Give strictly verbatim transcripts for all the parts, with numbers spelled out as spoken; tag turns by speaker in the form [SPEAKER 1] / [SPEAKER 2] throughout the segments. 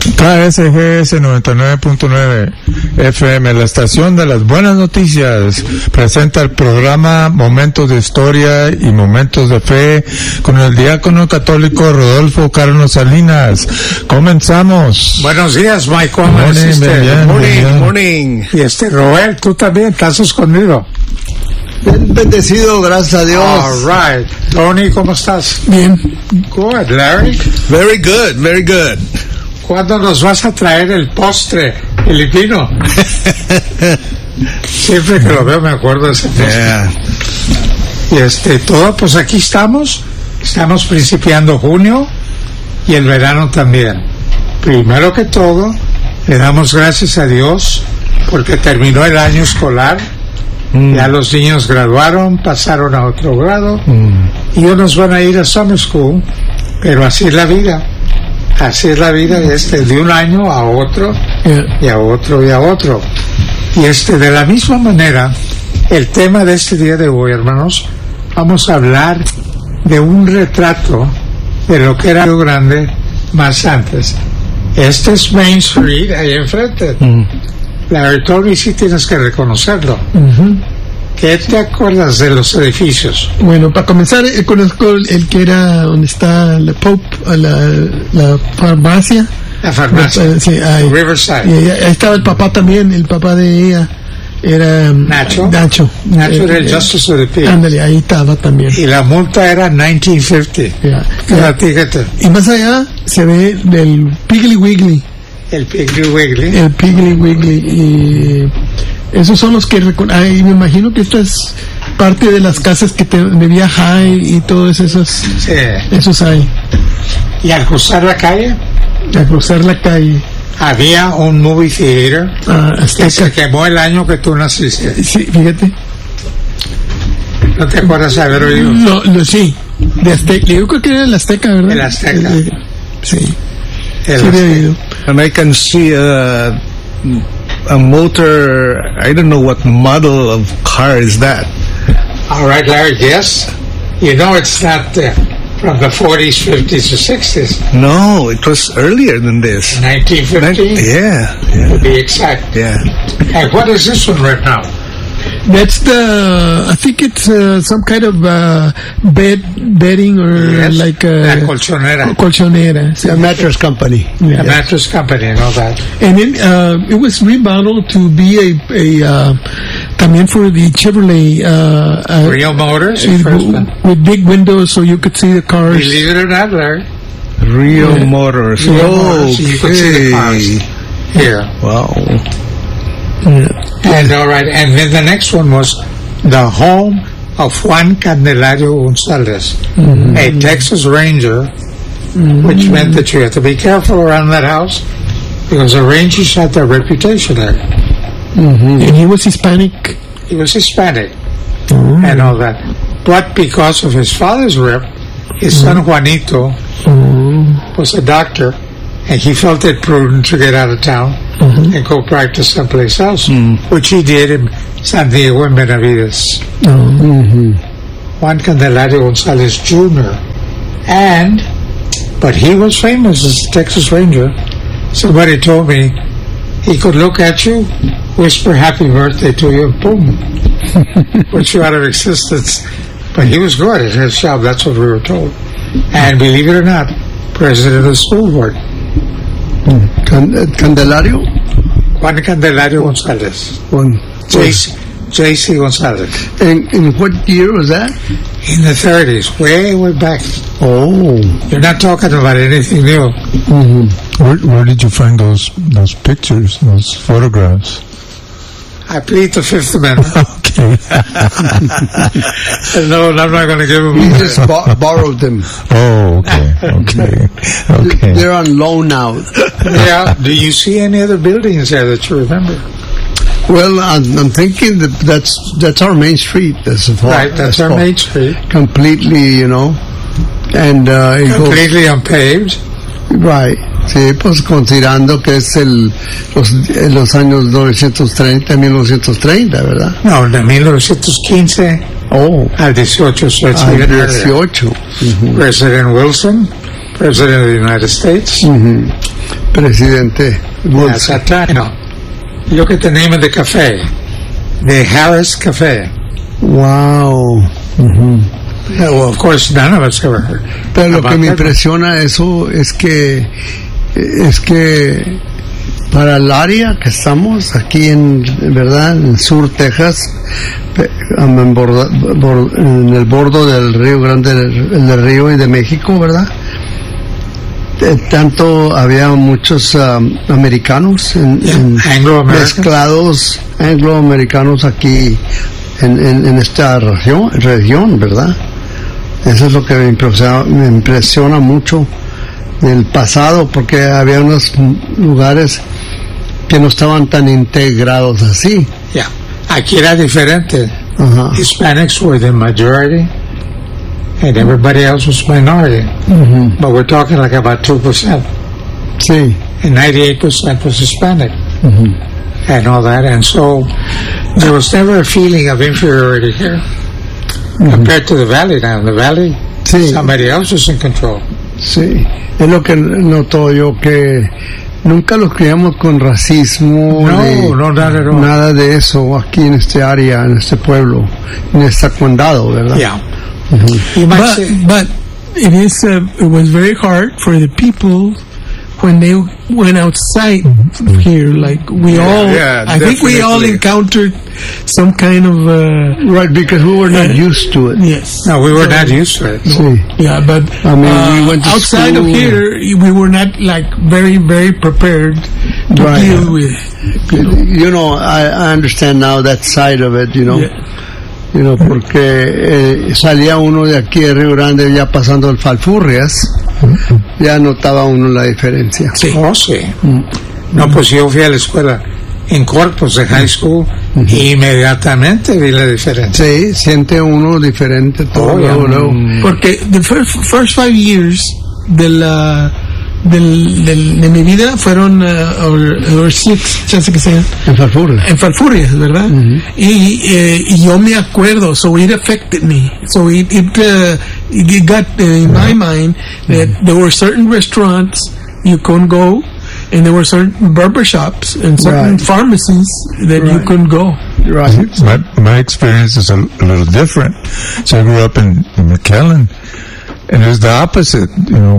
[SPEAKER 1] K S G S noventa y nueve punto nueve F M, la estación de las buenas noticias, presenta el programa Momentos de Historia y Momentos de Fe con el diácono católico Rodolfo Carlos Salinas. Comenzamos.
[SPEAKER 2] Buenos días, Mike. ¿Cómo amaneciste?
[SPEAKER 1] Bien,
[SPEAKER 2] morning,
[SPEAKER 1] bien.
[SPEAKER 2] morning. Y este, Robert, tú también estás escondido.
[SPEAKER 3] Bien bendecido, gracias a Dios.
[SPEAKER 2] All right. Tony, ¿cómo estás?
[SPEAKER 4] Bien.
[SPEAKER 2] Good. Larry,
[SPEAKER 3] Very good, very good.
[SPEAKER 2] ¿cuándo nos vas a traer el postre filipino? Siempre que lo veo me acuerdo de ese postre.
[SPEAKER 3] Yeah.
[SPEAKER 2] Y este, todo, pues aquí estamos. Estamos principiando junio y el verano también. Primero que todo, le damos gracias a Dios porque terminó el año escolar. Mm. Ya los niños graduaron, pasaron a otro grado mm. y unos van a ir a summer school, pero así es la vida. Así es la vida, este, de un año a otro, yeah. y a otro y a otro. Y este, de la misma manera, el tema de este día de hoy, hermanos, vamos a hablar de un retrato de lo que era Río Grande más antes. Este es Main Street, ahí enfrente. Mm. Larry, Tony, sí tienes que reconocerlo. Uh-huh. ¿Qué te acuerdas de los edificios?
[SPEAKER 4] Bueno, para comenzar, eh, conozco el, el que era donde está la Pope, la, la farmacia.
[SPEAKER 2] La farmacia.
[SPEAKER 4] La, sí, ahí.
[SPEAKER 2] Riverside.
[SPEAKER 4] Y ahí estaba el papá también, el papá de ella. Era
[SPEAKER 2] Nacho.
[SPEAKER 4] Nacho.
[SPEAKER 2] Nacho
[SPEAKER 4] eh,
[SPEAKER 2] era el
[SPEAKER 4] eh,
[SPEAKER 2] Justice of the Peace.
[SPEAKER 4] Ándale, ahí estaba también.
[SPEAKER 2] Y la multa era diecinueve cincuenta.
[SPEAKER 4] Yeah.
[SPEAKER 2] Yeah.
[SPEAKER 4] Y más allá se ve del Piggly Wiggly.
[SPEAKER 2] El Piggly Wiggly.
[SPEAKER 4] El Piggly Wiggly. Y esos son los que recon- ay, me imagino que esto es parte de las casas que te, de Via High y todos esos.
[SPEAKER 2] Sí.
[SPEAKER 4] Esos hay.
[SPEAKER 2] Y al cruzar la calle.
[SPEAKER 4] Al cruzar la calle.
[SPEAKER 2] Había un movie theater
[SPEAKER 4] Ah,
[SPEAKER 2] que se quemó el año que tú naciste.
[SPEAKER 4] Sí, fíjate.
[SPEAKER 2] ¿No te acuerdas de haber oído?
[SPEAKER 4] No, no, sí. De Azteca. Yo creo que era el Azteca, ¿verdad?
[SPEAKER 2] El Azteca.
[SPEAKER 4] El, sí.
[SPEAKER 2] El
[SPEAKER 4] sí, había
[SPEAKER 2] Azteca.
[SPEAKER 4] oído.
[SPEAKER 3] And I can see a, a motor, I don't know what model of car is that.
[SPEAKER 2] All right, Larry, yes. You know it's not uh, from the forties, fifties, or sixties.
[SPEAKER 3] No, it was earlier than this.
[SPEAKER 2] nineteen fifteen?
[SPEAKER 3] Yeah,
[SPEAKER 2] To
[SPEAKER 3] yeah,
[SPEAKER 2] be exact.
[SPEAKER 3] yeah.
[SPEAKER 2] And what is this one right now?
[SPEAKER 4] That's the, I think it's uh, some kind of uh, bed, bedding or
[SPEAKER 2] Yes,
[SPEAKER 4] like
[SPEAKER 2] la
[SPEAKER 4] a
[SPEAKER 2] colchonera.
[SPEAKER 4] colchonera. Sí.
[SPEAKER 3] A mattress company.
[SPEAKER 4] Yeah.
[SPEAKER 2] The mattress company and all that.
[SPEAKER 4] And then uh, it was remodeled to be a, a uh, también for the Chevrolet uh, uh,
[SPEAKER 2] Real Motors,
[SPEAKER 4] with,
[SPEAKER 2] first one.
[SPEAKER 4] with big windows so you could see the cars.
[SPEAKER 2] Believe it or not, Larry.
[SPEAKER 3] Real
[SPEAKER 4] Yeah.
[SPEAKER 3] Motors.
[SPEAKER 2] Real
[SPEAKER 3] Oh,
[SPEAKER 2] Motors, so you could see the cars. Here.
[SPEAKER 3] Wow.
[SPEAKER 4] Yeah.
[SPEAKER 2] And all right, and then the next one was the home of Juan Candelario Gonzalez, mm-hmm. a Texas Ranger, mm-hmm. which meant that you had to be careful around that house because the Rangers had their reputation there.
[SPEAKER 4] Mm-hmm. And he was Hispanic.
[SPEAKER 2] He was Hispanic
[SPEAKER 4] Mm-hmm.
[SPEAKER 2] and all that. But because of his father's rep, his mm-hmm. son Juanito
[SPEAKER 4] Mm-hmm.
[SPEAKER 2] was a doctor, and he felt it prudent to get out of town mm-hmm. and go practice someplace else, mm. which he did in San Diego and Benavides.
[SPEAKER 4] Mm-hmm.
[SPEAKER 2] Juan Candelario Gonzalez Junior And, but he was famous as a Texas Ranger. Somebody told me he could look at you, whisper happy birthday to you, and boom, put you out of existence. But he was good at his job, that's what we were told. And believe it or not, president of the school board.
[SPEAKER 3] Can- uh, Candelario?
[SPEAKER 2] Juan Candelario Gonzalez.
[SPEAKER 3] One.
[SPEAKER 2] J C, J C Gonzalez.
[SPEAKER 3] And in what year was that?
[SPEAKER 2] In the thirties, way, way back.
[SPEAKER 3] Oh.
[SPEAKER 2] You're not talking about anything new.
[SPEAKER 3] Mm-hmm.
[SPEAKER 1] Where, where did you find those those pictures, those photographs?
[SPEAKER 2] I plead the Fifth Amendment.
[SPEAKER 1] Okay.
[SPEAKER 2] No, I'm not going to give them
[SPEAKER 3] We
[SPEAKER 2] away.
[SPEAKER 3] just bo- borrowed them.
[SPEAKER 1] Oh, okay, okay, okay.
[SPEAKER 3] They're on loan now.
[SPEAKER 2] Yeah. Do you see any other buildings there that you remember?
[SPEAKER 3] Well, I'm, I'm thinking that that's that's our main street. That's the
[SPEAKER 2] Right, that's our main street.
[SPEAKER 3] Completely, you know, and uh, it goes
[SPEAKER 2] Completely unpaved.
[SPEAKER 3] right. Sí, pues considerando que es el los, eh, los años novecientos treinta, mil novecientos treinta, ¿verdad?
[SPEAKER 2] No, de nineteen fifteen
[SPEAKER 3] Oh,
[SPEAKER 2] al dieciocho. So it's
[SPEAKER 3] al
[SPEAKER 2] even earlier.
[SPEAKER 3] dieciocho.
[SPEAKER 2] President Wilson, President of the United States.
[SPEAKER 3] Ujú. presidente
[SPEAKER 2] Yes, at that time, no. Look at the name of the cafe. The Harris Cafe.
[SPEAKER 3] Wow. Uh-huh.
[SPEAKER 2] Yeah, well, of course, none of us ever heard.
[SPEAKER 3] Pero lo que me
[SPEAKER 2] that.
[SPEAKER 3] impresiona eso es que es que para el área que estamos aquí en, verdad, en Sur Texas, en, borda, bord, en el bordo del Río Grande, del, del Río y de México, verdad. Eh, tanto había muchos um, americanos en,
[SPEAKER 2] yeah,
[SPEAKER 3] en
[SPEAKER 2] Anglo-Americans.
[SPEAKER 3] mezclados angloamericanos aquí en, en, en esta región, región, verdad. Eso es lo que me impresiona, me impresiona mucho del pasado, porque había unos lugares que no estaban tan integrados así.
[SPEAKER 2] Yeah. Aquí era diferente.
[SPEAKER 3] Uh-huh.
[SPEAKER 2] Hispanics were the majority, and everybody else was minority.
[SPEAKER 3] Uh-huh.
[SPEAKER 2] But we're talking like about two percent.
[SPEAKER 3] Sí.
[SPEAKER 2] And ninety-eight percent was Hispanic.
[SPEAKER 3] Uh-huh.
[SPEAKER 2] And all that. And so there was never a feeling of inferiority here. Uh-huh. Compared to the Valley now. In the Valley,
[SPEAKER 3] sí.
[SPEAKER 2] Somebody else was in control.
[SPEAKER 3] Sí. Es lo que noto yo, que nunca los criamos con racismo,
[SPEAKER 2] no,
[SPEAKER 3] de,
[SPEAKER 2] no, nada, no.
[SPEAKER 3] nada de eso aquí en este área, en este pueblo, en este condado, ¿verdad?
[SPEAKER 2] Yeah.
[SPEAKER 3] Uh-huh.
[SPEAKER 2] You might
[SPEAKER 4] But,
[SPEAKER 2] say,
[SPEAKER 4] but it is uh, it was very hard for the people when they went outside here. Like we
[SPEAKER 2] Yeah,
[SPEAKER 4] all,
[SPEAKER 2] yeah,
[SPEAKER 4] I think we all
[SPEAKER 2] definitely.
[SPEAKER 4] encountered some kind of uh,
[SPEAKER 3] Right, because we were not
[SPEAKER 4] Uh,
[SPEAKER 3] used to it.
[SPEAKER 4] yes.
[SPEAKER 2] no, we were
[SPEAKER 4] So,
[SPEAKER 2] not used to it.
[SPEAKER 3] Sí.
[SPEAKER 4] Yeah, but
[SPEAKER 3] I mean,
[SPEAKER 4] uh,
[SPEAKER 3] we went to
[SPEAKER 4] outside
[SPEAKER 3] school.
[SPEAKER 4] of here, we were not like very, very prepared to
[SPEAKER 3] Right.
[SPEAKER 4] deal with. You know,
[SPEAKER 3] You know, I, I understand now that side of it, you know.
[SPEAKER 4] yeah.
[SPEAKER 3] You know, porque eh, salía uno de aquí de Río Grande ya pasando el Falfurrias, ya notaba uno la diferencia.
[SPEAKER 2] Sí. Oh, sí. No, pues yo fui a la escuela en Corpus, de high school, y inmediatamente vi la diferencia.
[SPEAKER 3] Sí, siente uno diferente todo,
[SPEAKER 2] Oh,
[SPEAKER 3] luego,
[SPEAKER 2] yeah.
[SPEAKER 3] luego.
[SPEAKER 4] Porque the first, first five years de la del, del, de mi vida fueron uh, or, or six, chance que sean
[SPEAKER 3] En Falfurrias.
[SPEAKER 4] en Falfurrias, ¿verdad? y, eh, y yo me acuerdo, so it affected me. So it it, uh, it got in my mind that there were certain restaurants you couldn't go, and there were certain barber shops and certain
[SPEAKER 3] Right.
[SPEAKER 4] pharmacies that you
[SPEAKER 3] Right.
[SPEAKER 4] couldn't go.
[SPEAKER 3] Right.
[SPEAKER 1] My my experience is a, a little different. So I grew up in, in McAllen, and it was the opposite. You know,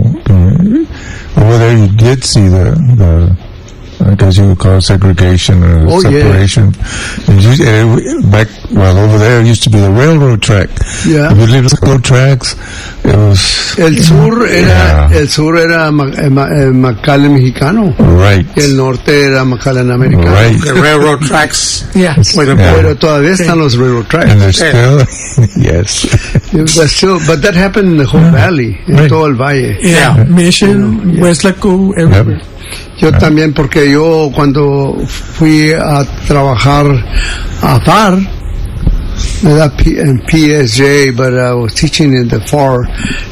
[SPEAKER 1] uh, over there you did see the the I guess you would call it segregation or
[SPEAKER 3] Oh, yeah.
[SPEAKER 1] separation. And you, and it, back well over there it used to be the railroad track.
[SPEAKER 3] Yeah.
[SPEAKER 1] If you leave the railroad tracks, it was
[SPEAKER 3] El sur era,
[SPEAKER 1] Yeah.
[SPEAKER 3] el sur era Ma- eh, Ma- eh, McAllen mexicano,
[SPEAKER 1] right,
[SPEAKER 3] y el norte era McAllen americano.
[SPEAKER 1] right,
[SPEAKER 2] The railroad tracks
[SPEAKER 4] Yeah.
[SPEAKER 2] were the
[SPEAKER 1] Yeah.
[SPEAKER 3] Pero todavía están los railroad tracks.
[SPEAKER 1] and there's
[SPEAKER 2] Yeah.
[SPEAKER 1] still yes.
[SPEAKER 3] But still, but that happened in the whole valley, en
[SPEAKER 1] Right.
[SPEAKER 3] todo el valle.
[SPEAKER 4] Yeah, Mission, West Laco, everywhere.
[SPEAKER 3] Yo también, porque yo cuando fui a trabajar a F A R, ¿verdad? P- en P S J, but I was teaching in the far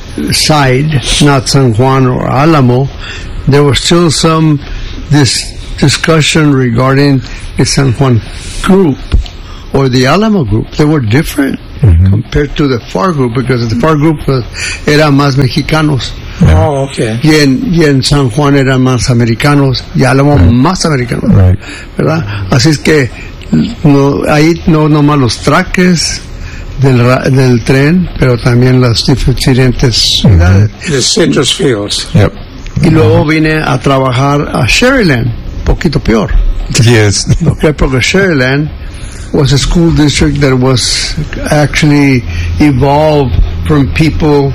[SPEAKER 3] side, not San Juan or Alamo, there was still some this discussion regarding the San Juan group or the Alamo group. They were different compared to the F A R group, because the F A R group was, era más mexicanos.
[SPEAKER 2] Oh, okay.
[SPEAKER 3] Y en, y en San Juan eran más americanos, y Álamo más americanos,
[SPEAKER 1] Right.
[SPEAKER 3] ¿verdad? Así es que no, ahí no nomás los traques del, ra- del tren, pero también las diferentes ciudades.
[SPEAKER 2] The citrus fields.
[SPEAKER 1] Yep.
[SPEAKER 3] Y luego vine a trabajar a Sherryland, poquito peor,
[SPEAKER 1] Yes.
[SPEAKER 3] okay, porque Sherryland was a school district that was actually evolved from people,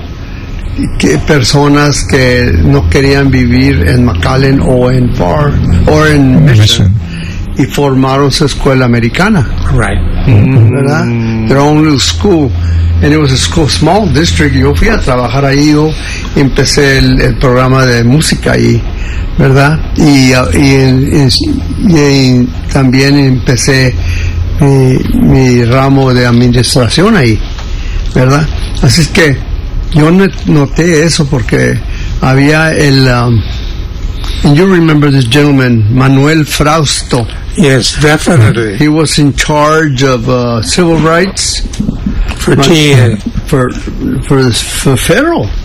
[SPEAKER 3] que personas que no querían vivir en McAllen o en F A R o en Mission, y formaron su escuela americana,
[SPEAKER 2] Right.
[SPEAKER 3] ¿verdad? Their own little school, and it was a school, small district. Yo fui a trabajar ahí, yo empecé el, el programa de música ahí, ¿verdad? Y, y, y, y también empecé mi, mi ramo de administración ahí, ¿verdad? Así es que yo noté eso, porque había el um, and you remember this gentleman, Manuel Frausto.
[SPEAKER 2] Yes, definitely.
[SPEAKER 3] He was in charge of uh, civil rights
[SPEAKER 2] For T A.
[SPEAKER 3] for for for federal.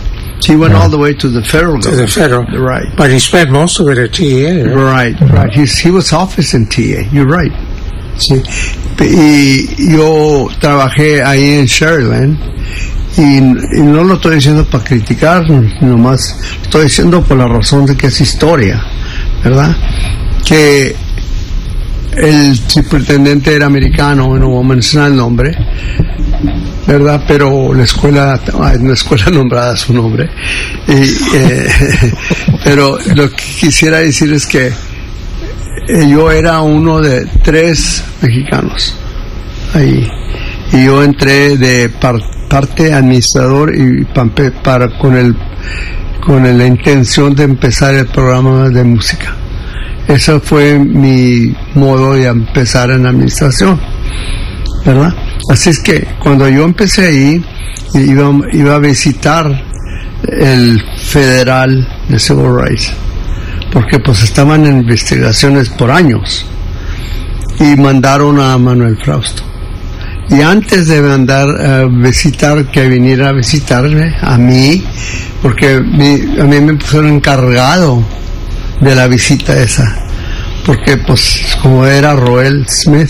[SPEAKER 3] He went
[SPEAKER 1] Yeah.
[SPEAKER 3] all the way to the federal
[SPEAKER 2] To the
[SPEAKER 3] government.
[SPEAKER 2] federal.
[SPEAKER 3] Right.
[SPEAKER 2] But he spent most of it at T A. Right?
[SPEAKER 3] Right, right. He's, he was office in T A. You're right. Sí. Y yo trabajé ahí en Sherland y, y no lo estoy diciendo para criticar, nomás estoy diciendo por la razón de que es historia, ¿verdad? Que el superintendente era americano, no voy a mencionar el nombre, ¿verdad? Pero la escuela, en la escuela nombrada su nombre. Y, eh, pero lo que quisiera decir es que eh, yo era uno de tres mexicanos ahí. Y yo entré de par, parte administrador y pampe, para con el con la intención de empezar el programa de música. Ese fue mi modo de empezar en administración, ¿verdad? Así es que cuando yo empecé ahí, iba, iba a visitar el federal de Civil Rights, porque pues estaban en investigaciones por años, y mandaron a Manuel Frausto. Y antes de mandar a visitar, que viniera a visitarme a mí, porque mi, a mí me pusieron encargado de la visita esa, porque pues como era Roel Smith.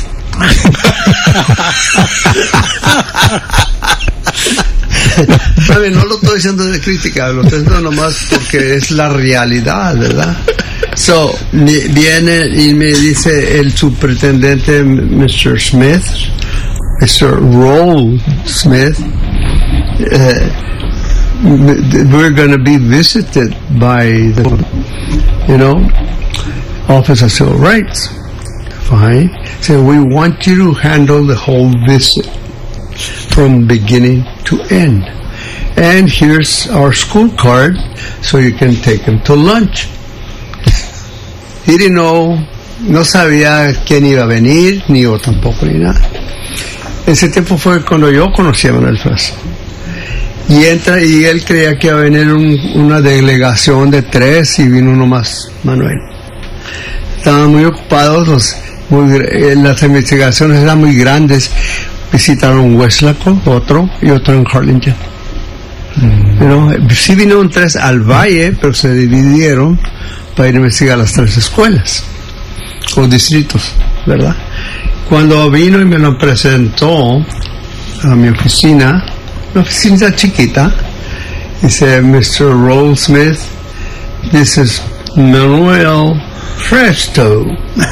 [SPEAKER 3] ¿Sabe? No lo estoy diciendo de crítica, lo estoy diciendo nomás porque es la realidad, ¿verdad? So, viene y me dice el superintendente mister Smith, mister Roel Smith, uh, we're going to be visited by the, you know, Office of Civil Rights. Fine. So we want you to handle the whole visit from beginning to end. And here's our school card so you can take him to lunch. He didn't know, no sabía quién iba a venir, ni yo tampoco, ni nada. Ese tiempo fue cuando yo conocí a Manuel Frausto. Y entra, y él creía que iba a venir un, una delegación de tres, y vino uno más, Manuel. Estaban muy ocupados, los, muy, las investigaciones eran muy grandes. Visitaron Weslaco, otro, y otro en Harlingen. Mm. Pero sí vinieron tres al Valle, pero se dividieron para ir a investigar las tres escuelas o distritos, ¿verdad? Cuando vino y me lo presentó a mi oficina, una oficina chiquita, dice, mister Roel Smith, this is Manuel Frausto.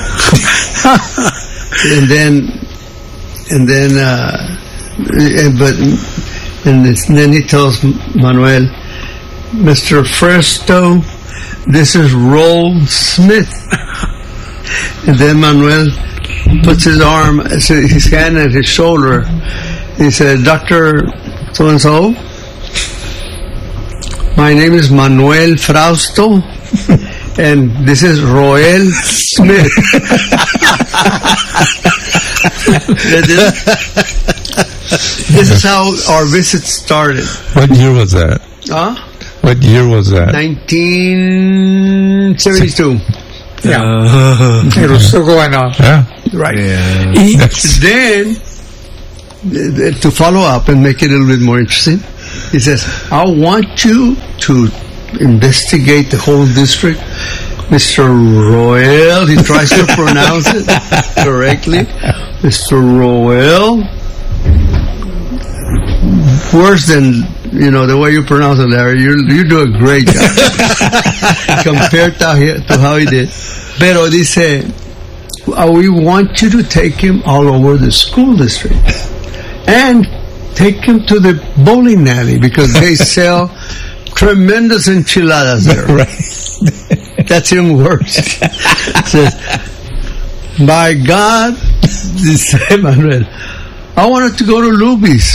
[SPEAKER 3] and then and then uh, and, but and, this, and then he tells Manuel, mister Frausto, this is Roel Smith. And then Manuel puts his arm, his hand at his shoulder. He said, Doctor so and so, my name is Manuel Frausto, and this is Roel Smith. This is how our visit started.
[SPEAKER 1] What year was that?
[SPEAKER 3] Huh?
[SPEAKER 1] What year was that?
[SPEAKER 3] nineteen seventy-two.
[SPEAKER 2] Yeah. Uh, it was still going on.
[SPEAKER 1] Yeah.
[SPEAKER 3] Right.
[SPEAKER 4] Yeah.
[SPEAKER 3] Then, to follow up and make it a little bit more interesting, he says, I want you to investigate the whole district. mister Roel, he tries to pronounce it correctly. mister Roel, worse than, you know, the way you pronounce it, Larry. You you do a great job compared to, to how he did. Pero dice, we want you to take him all over the school district and take him to the bowling alley because they sell tremendous enchiladas there.
[SPEAKER 1] Right.
[SPEAKER 3] That's even worse. Says, by God, dice Manuel, I wanted to go to Luby's.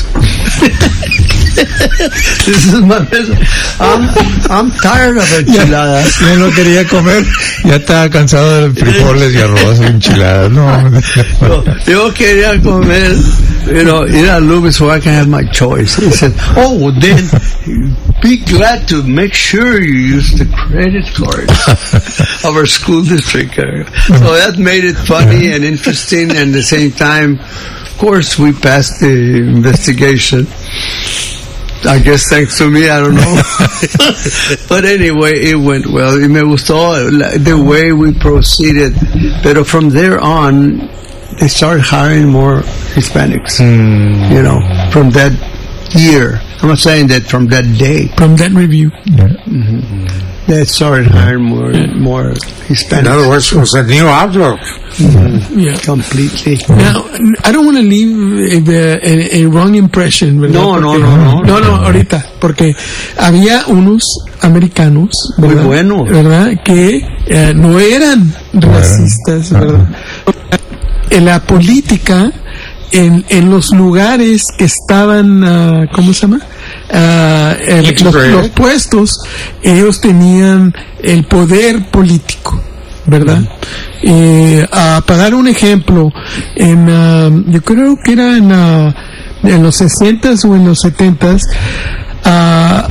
[SPEAKER 3] This is Manuel. I'm, I'm tired of enchiladas.
[SPEAKER 1] Ya, ya no quería comer, ya estaba cansado de frijoles y arroz y enchiladas. No,
[SPEAKER 3] no, yo quería comer, you know, ir a Luby's so I can have my choice. He said, oh, then be glad to make sure you use the credit card of our school district. So that made it funny and interesting, and at the same time, of course, we passed the investigation. I guess thanks to me, I don't know. But anyway, it went well. Y me gustó the way we proceeded. Pero from there on, they started hiring more Hispanics. Mm. You know, from that year. I'm not saying that from that day.
[SPEAKER 4] From that review.
[SPEAKER 1] Yeah.
[SPEAKER 3] Mm-hmm. They started hiring more, more Hispanics.
[SPEAKER 2] In other words, it was a new outlook.
[SPEAKER 3] Mm-hmm.
[SPEAKER 4] Yeah.
[SPEAKER 3] Completely.
[SPEAKER 4] Now, I don't want to leave a, a, a wrong impression, ¿verdad?
[SPEAKER 3] No, no,
[SPEAKER 4] porque,
[SPEAKER 3] no, no.
[SPEAKER 4] No, no, ahorita, porque había unos americanos, ¿verdad?
[SPEAKER 3] Muy buenos.
[SPEAKER 4] ¿Verdad? Que eh, no eran racistas, ¿verdad? En la política, en, en los lugares que estaban, uh, ¿cómo se llama? Uh, el, los, los puestos, ellos tenían el poder político, ¿verdad? Eh, uh, para dar un ejemplo, en, uh, yo creo que era en, uh, en los sesentas o en los setentas, uh,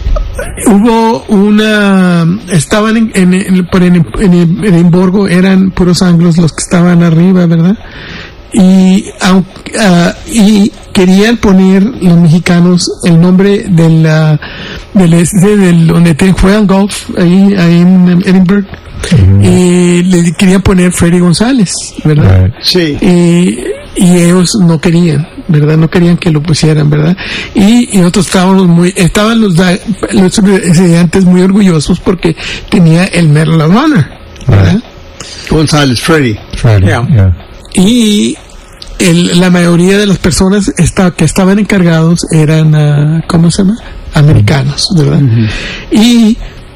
[SPEAKER 4] hubo una, estaban en, en, en, en, en, en Edimburgo, eran puros anglos los que estaban arriba, ¿verdad? Y, uh, y querían poner los mexicanos el nombre de la, del, del donde te juegan golf, ahí, ahí en Edinburgh. Uh-huh. Y le querían poner Freddy González, ¿verdad?
[SPEAKER 3] Right. Sí.
[SPEAKER 4] Y, y ellos no querían, ¿verdad? No querían que lo pusieran, ¿verdad? Y, y nosotros estábamos muy, estaban los, los estudiantes muy orgullosos porque tenía el Medal of Honor, ¿verdad?
[SPEAKER 3] Right. González, Freddy.
[SPEAKER 1] Freddy,
[SPEAKER 4] yeah.
[SPEAKER 1] Yeah.
[SPEAKER 4] Y el, la mayoría de las personas esta, que estaban encargados eran, uh, ¿cómo se llama? Americanos, ¿verdad? Uh-huh. Y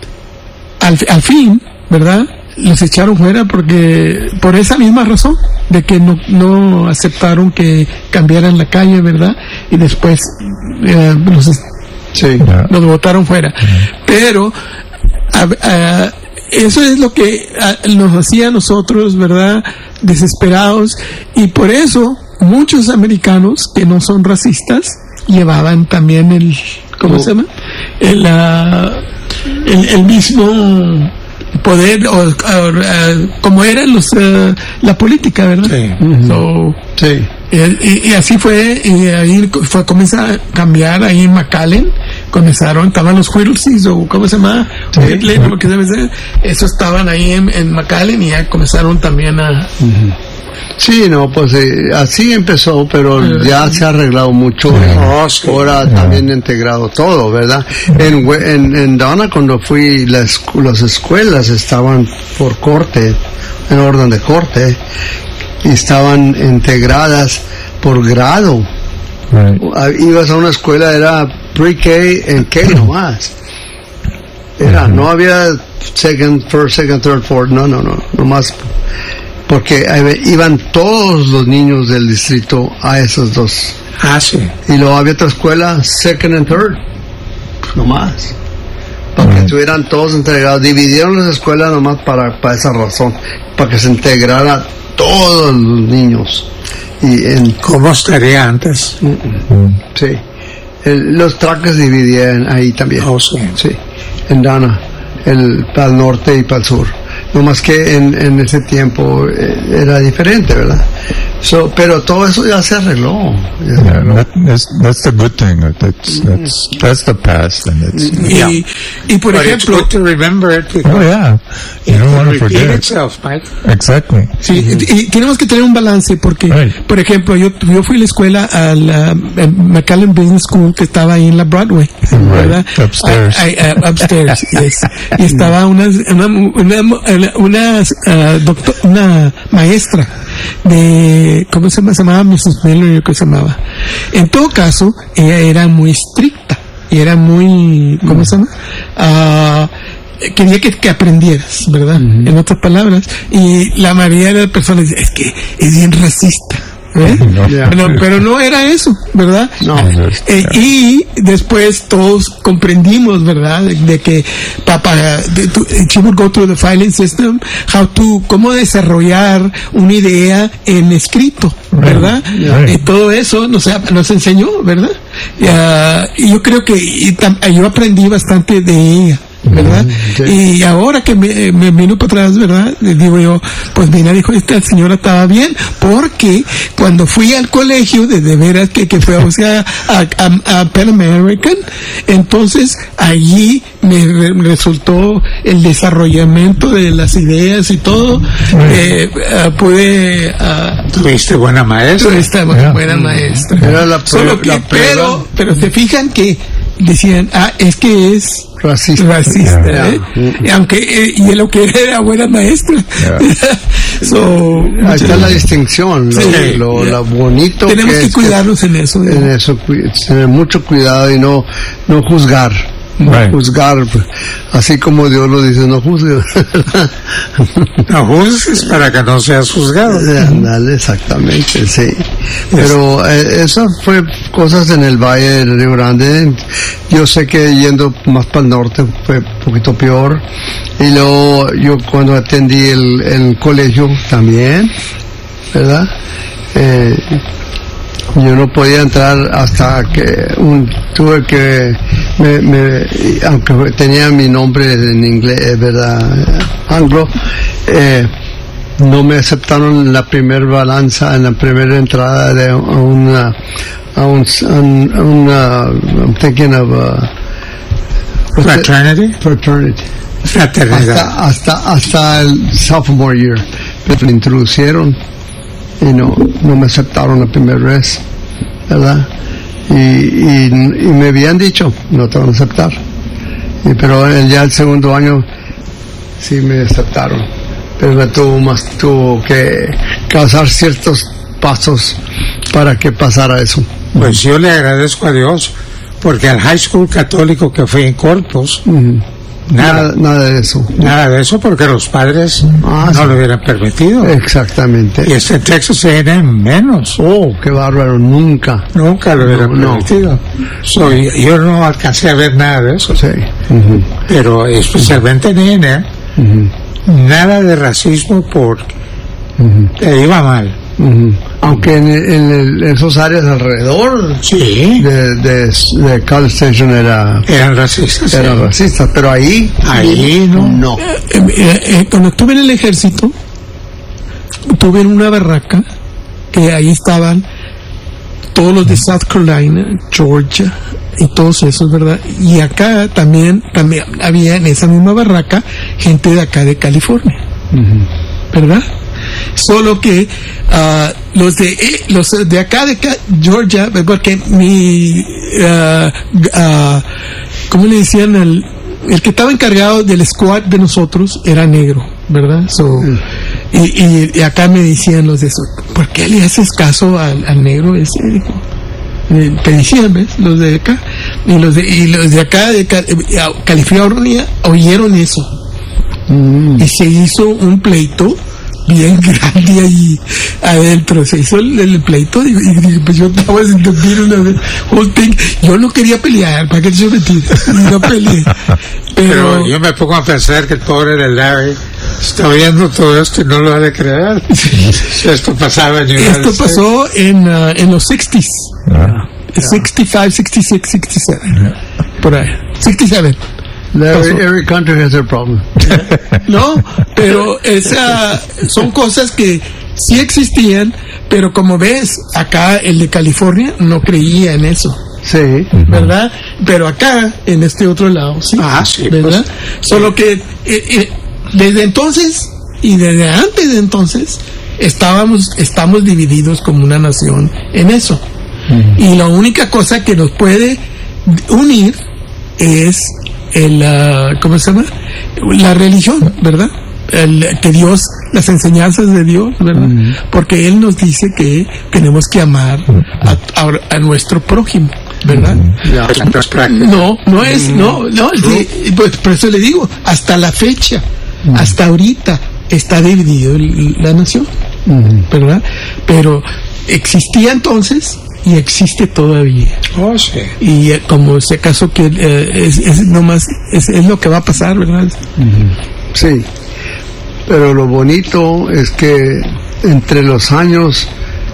[SPEAKER 4] al, al fin, ¿verdad? Los echaron fuera porque por esa misma razón de que no, no aceptaron que cambiaran la calle, ¿verdad? Y después eh, los,
[SPEAKER 3] sí.
[SPEAKER 4] los botaron fuera. Uh-huh. Pero a, a, eso es lo que a, nos hacía a nosotros, ¿verdad? Desesperados, y por eso muchos americanos que no son racistas llevaban también el, ¿cómo oh. se llama? El, uh, el, el mismo poder, o, o uh, como era los, uh, la política, ¿verdad?
[SPEAKER 2] Sí.
[SPEAKER 4] Uh-huh. So,
[SPEAKER 3] sí.
[SPEAKER 4] Y, y así fue, y ahí fue, comenzó a cambiar ahí en McAllen, comenzaron, estaban los Whittleseys, o ¿cómo se llama?
[SPEAKER 3] Sí.
[SPEAKER 4] Whitley, ¿no? ¿Qué debe ser? Eso estaban ahí en, en McAllen, y ya comenzaron también a...
[SPEAKER 3] Uh-huh. Sí, no, pues eh, así empezó, pero uh, ya se ha arreglado mucho.
[SPEAKER 2] Oh, sí.
[SPEAKER 3] Ahora
[SPEAKER 1] yeah.
[SPEAKER 3] también integrado todo, ¿verdad? En, en, en Donna, cuando fui, las, las escuelas estaban por corte, en orden de corte, y estaban integradas por grado. Right. Ibas a una escuela, era pre-K en K nomás. Era, uh-huh. no había second, first, second, third, fourth, no, no, no, nomás. Porque iban todos los niños del distrito a esos dos.
[SPEAKER 2] Ah, sí.
[SPEAKER 3] Y luego había otra escuela, second and third, nomás. Para que estuvieran todos integrados. Dividieron las escuelas nomás para, para esa razón, para que se integrara todos los niños. Y en,
[SPEAKER 2] ¿cómo estaría antes?
[SPEAKER 3] Mm-mm. Sí. El, los traques dividían ahí también.
[SPEAKER 2] Oh, sí.
[SPEAKER 3] Sí. En Dana, el, para el norte y para el sur. No más que en, en ese tiempo eh, era diferente, ¿verdad? So, pero todo eso ya se arregló. Ya se
[SPEAKER 1] Yeah,
[SPEAKER 3] arregló.
[SPEAKER 1] that, that's, that's the good thing. That's that's that's the past, and it's
[SPEAKER 2] Yeah.
[SPEAKER 4] Y, y por
[SPEAKER 2] But
[SPEAKER 4] ejemplo...
[SPEAKER 2] it's good to remember it because
[SPEAKER 1] oh yeah, you don't want to
[SPEAKER 2] repeat
[SPEAKER 1] forget it.
[SPEAKER 2] itself, Mike.
[SPEAKER 1] Exactly.
[SPEAKER 4] Sí, y, y tenemos que tener un balance porque,
[SPEAKER 1] Right.
[SPEAKER 4] por ejemplo, yo yo fui a la escuela a la McAllen Business School, que estaba ahí en la Broadway, ¿verdad?
[SPEAKER 1] Upstairs.
[SPEAKER 4] I, I, uh, upstairs, yes. Y estaba una una una, una, una, uh, doctor, una maestra de, ¿cómo se llama? Se llamaba missus Miller, ¿qué se llamaba? En todo caso, ella era muy estricta y era muy, ¿cómo se llama? Uh, quería que, que aprendieras, ¿verdad? Uh-huh. En otras palabras, y la mayoría de las personas dicen, es que es bien racista, ¿eh?
[SPEAKER 1] No.
[SPEAKER 3] Yeah.
[SPEAKER 4] Pero, pero no era eso, ¿verdad?
[SPEAKER 3] No.
[SPEAKER 4] Eh, y después todos comprendimos, ¿verdad? De, de que papá, de, to, she would go through the filing system, how to, cómo desarrollar una idea en escrito, ¿verdad?
[SPEAKER 1] Right. Yeah.
[SPEAKER 4] Y todo eso nos, nos enseñó, ¿verdad? Uh, y yo creo que y tam, yo aprendí bastante de ella, ¿verdad?
[SPEAKER 3] Sí.
[SPEAKER 4] Y ahora que me, me vino para atrás, ¿verdad? Le digo yo, pues mira, dijo, esta señora estaba bien, porque cuando fui al colegio, de, de veras que, que fue, o sea, a, a, a Pan American, entonces allí me re, resultó el desarrollamiento de las ideas y todo, eh, uh, pude... Uh,
[SPEAKER 2] Tuviste buena maestra.
[SPEAKER 4] Tuviste buena, buena maestra.
[SPEAKER 3] Era la
[SPEAKER 4] Solo que,
[SPEAKER 3] la
[SPEAKER 4] pero, pero se fijan que decían, ah, es que es
[SPEAKER 3] racista,
[SPEAKER 4] racista,
[SPEAKER 3] yeah.
[SPEAKER 4] ¿eh? Y aunque eh, y lo que era buena maestra. Yeah. So,
[SPEAKER 3] ahí está la distinción, lo,
[SPEAKER 4] sí,
[SPEAKER 3] lo,
[SPEAKER 4] yeah.
[SPEAKER 3] lo bonito.
[SPEAKER 4] Tenemos
[SPEAKER 3] que,
[SPEAKER 4] que
[SPEAKER 3] es
[SPEAKER 4] cuidarnos
[SPEAKER 3] que,
[SPEAKER 4] en eso. ¿eh?
[SPEAKER 3] En eso, tener mucho cuidado y no, no juzgar.
[SPEAKER 1] Right.
[SPEAKER 3] Juzgar, así como Dios lo dice, no juzgues.
[SPEAKER 2] No juzgues para que no seas juzgado.
[SPEAKER 3] Dale, exactamente, sí. Pero eh, esas fue cosas en el Valle del Río Grande. Yo sé que yendo más para el norte fue un poquito peor. Y luego yo cuando atendí el, el colegio también, ¿verdad? Eh, yo no podía entrar hasta que un, tuve que me, me, aunque tenía mi nombre en inglés, verdad, anglo, eh, no me aceptaron en la primera balanza, en la primera entrada de una a un, a una I'm thinking of a,
[SPEAKER 2] fraternity
[SPEAKER 3] fraternity
[SPEAKER 2] fraternidad
[SPEAKER 3] hasta hasta hasta el sophomore year pero me introducieron y no, no me aceptaron la primera vez, ¿verdad? Y, y, y me habían dicho, no te van a aceptar. Y, pero el, ya el segundo año sí me aceptaron. Pero me tuvo, más, tuvo que causar ciertos pasos para que pasara eso.
[SPEAKER 2] Pues yo le agradezco a Dios, porque al high school católico que fue en Corpus,
[SPEAKER 3] uh-huh.
[SPEAKER 2] Nada,
[SPEAKER 3] nada, nada de eso.
[SPEAKER 2] Nada de eso porque los padres
[SPEAKER 3] ah,
[SPEAKER 2] no
[SPEAKER 3] sí.
[SPEAKER 2] lo hubieran permitido.
[SPEAKER 3] Exactamente.
[SPEAKER 2] Y este Texas A and M menos.
[SPEAKER 3] Oh, qué bárbaro, nunca.
[SPEAKER 2] Nunca lo hubieran
[SPEAKER 3] no,
[SPEAKER 2] permitido.
[SPEAKER 3] No.
[SPEAKER 2] So, yo no alcancé a ver nada de eso.
[SPEAKER 3] Sí. Uh-huh.
[SPEAKER 2] Pero especialmente en A and M, uh-huh. nada de racismo porque uh-huh. te iba mal.
[SPEAKER 3] Uh-huh. Aunque en, en, en esos áreas alrededor
[SPEAKER 2] sí.
[SPEAKER 3] de, de, de College Station era,
[SPEAKER 2] eran racistas.
[SPEAKER 3] Eran
[SPEAKER 2] sí.
[SPEAKER 3] racistas, pero ahí,
[SPEAKER 2] ahí no.
[SPEAKER 3] no.
[SPEAKER 4] Eh, eh, eh, cuando estuve en el ejército, estuve en una barraca que ahí estaban todos los de South Carolina, Georgia y todos esos, ¿verdad? Y acá también, también había en esa misma barraca gente de acá de California, uh-huh. ¿verdad? Solo que uh, los de eh, los de acá de acá, Georgia, porque mi uh, uh, ¿cómo le decían? El, el que estaba encargado del squad de nosotros era negro, ¿verdad? So, mm. y, y, y acá me decían los de eso, ¿por qué le haces caso al, al negro ese? Eh, te decían, ¿ves? Los de acá y los de y los de acá de California oyeron eso mm. y se hizo un pleito bien grande ahí adentro. Se hizo el, el pleito y, y pues yo estaba sin dormir una vez. Yo no quería pelear, para que yo me tire, no peleé. Pero,
[SPEAKER 2] pero yo me pongo a pensar que el pobre de Larry está viendo todo esto y no lo ha de creer. Esto pasaba en
[SPEAKER 4] Esto pasó en, uh, en los sixties. Yeah. sixty-five, sixty-six, sixty-seven. Yeah. Por ahí. sixty-seven.
[SPEAKER 3] Every, every country has their problem.
[SPEAKER 4] No, pero esa son cosas que sí existían, pero como ves, acá el de California no creía en eso.
[SPEAKER 3] Sí.
[SPEAKER 4] ¿Verdad? Pero acá, en este otro lado, sí.
[SPEAKER 2] Ah, sí.
[SPEAKER 4] ¿Verdad?
[SPEAKER 2] Pues,
[SPEAKER 4] Solo que eh, eh, desde entonces y desde antes de entonces estábamos, estamos divididos como una nación en eso. Uh-huh. Y la única cosa que nos puede unir es el, uh, ¿cómo se llama? La religión, ¿verdad? El, que Dios, las enseñanzas de Dios, ¿verdad? Uh-huh. Porque Él nos dice que tenemos que amar a, a, a nuestro prójimo, ¿verdad?
[SPEAKER 2] Uh-huh.
[SPEAKER 4] No, no es, no, no, sí, pues por eso le digo, hasta la fecha, uh-huh. hasta ahorita está dividido la nación, uh-huh. ¿verdad? Pero existía entonces y existe todavía.
[SPEAKER 2] Oh, sí.
[SPEAKER 4] Y eh, como ese caso que eh, es, es nomás es, es lo que va a pasar, ¿verdad?
[SPEAKER 3] Uh-huh. Sí. Pero lo bonito es que entre los años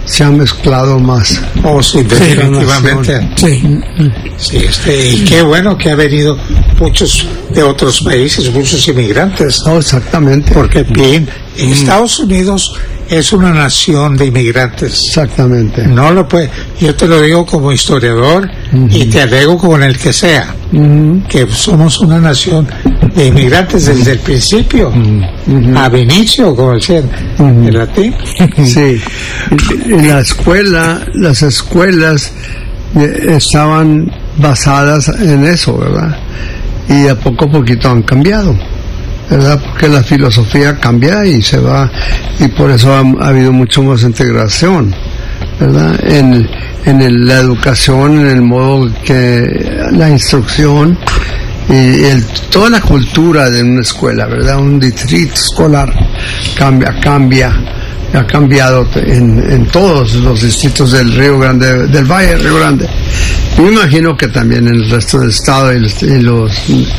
[SPEAKER 3] se ha mezclado más.
[SPEAKER 2] Oh, sí, definitivamente. Sí. Sí, este, y qué bueno que ha venido muchos de otros países, muchos inmigrantes.
[SPEAKER 3] Oh, exactamente.
[SPEAKER 2] Porque bien, mm. Estados Unidos es una nación de inmigrantes.
[SPEAKER 3] Exactamente.
[SPEAKER 2] No lo puede. Yo te lo digo como historiador uh-huh. y te agrego con el que sea, uh-huh. que somos una nación de inmigrantes desde el principio, uh-huh. ab initio, como decían uh-huh. en latín.
[SPEAKER 3] Sí. En la escuela, las escuelas estaban basadas en eso, ¿verdad? Y a poco a poquito han cambiado, ¿verdad? Porque la filosofía cambia y se va, y por eso ha, ha habido mucho más integración, ¿verdad? En, en el, la educación, en el modo que la instrucción y el, toda la cultura de una escuela, ¿verdad? Un distrito escolar cambia, cambia, ha cambiado en, en todos los distritos del Río Grande, del Valle del Río Grande. Me imagino que también en el resto del estado y los, y los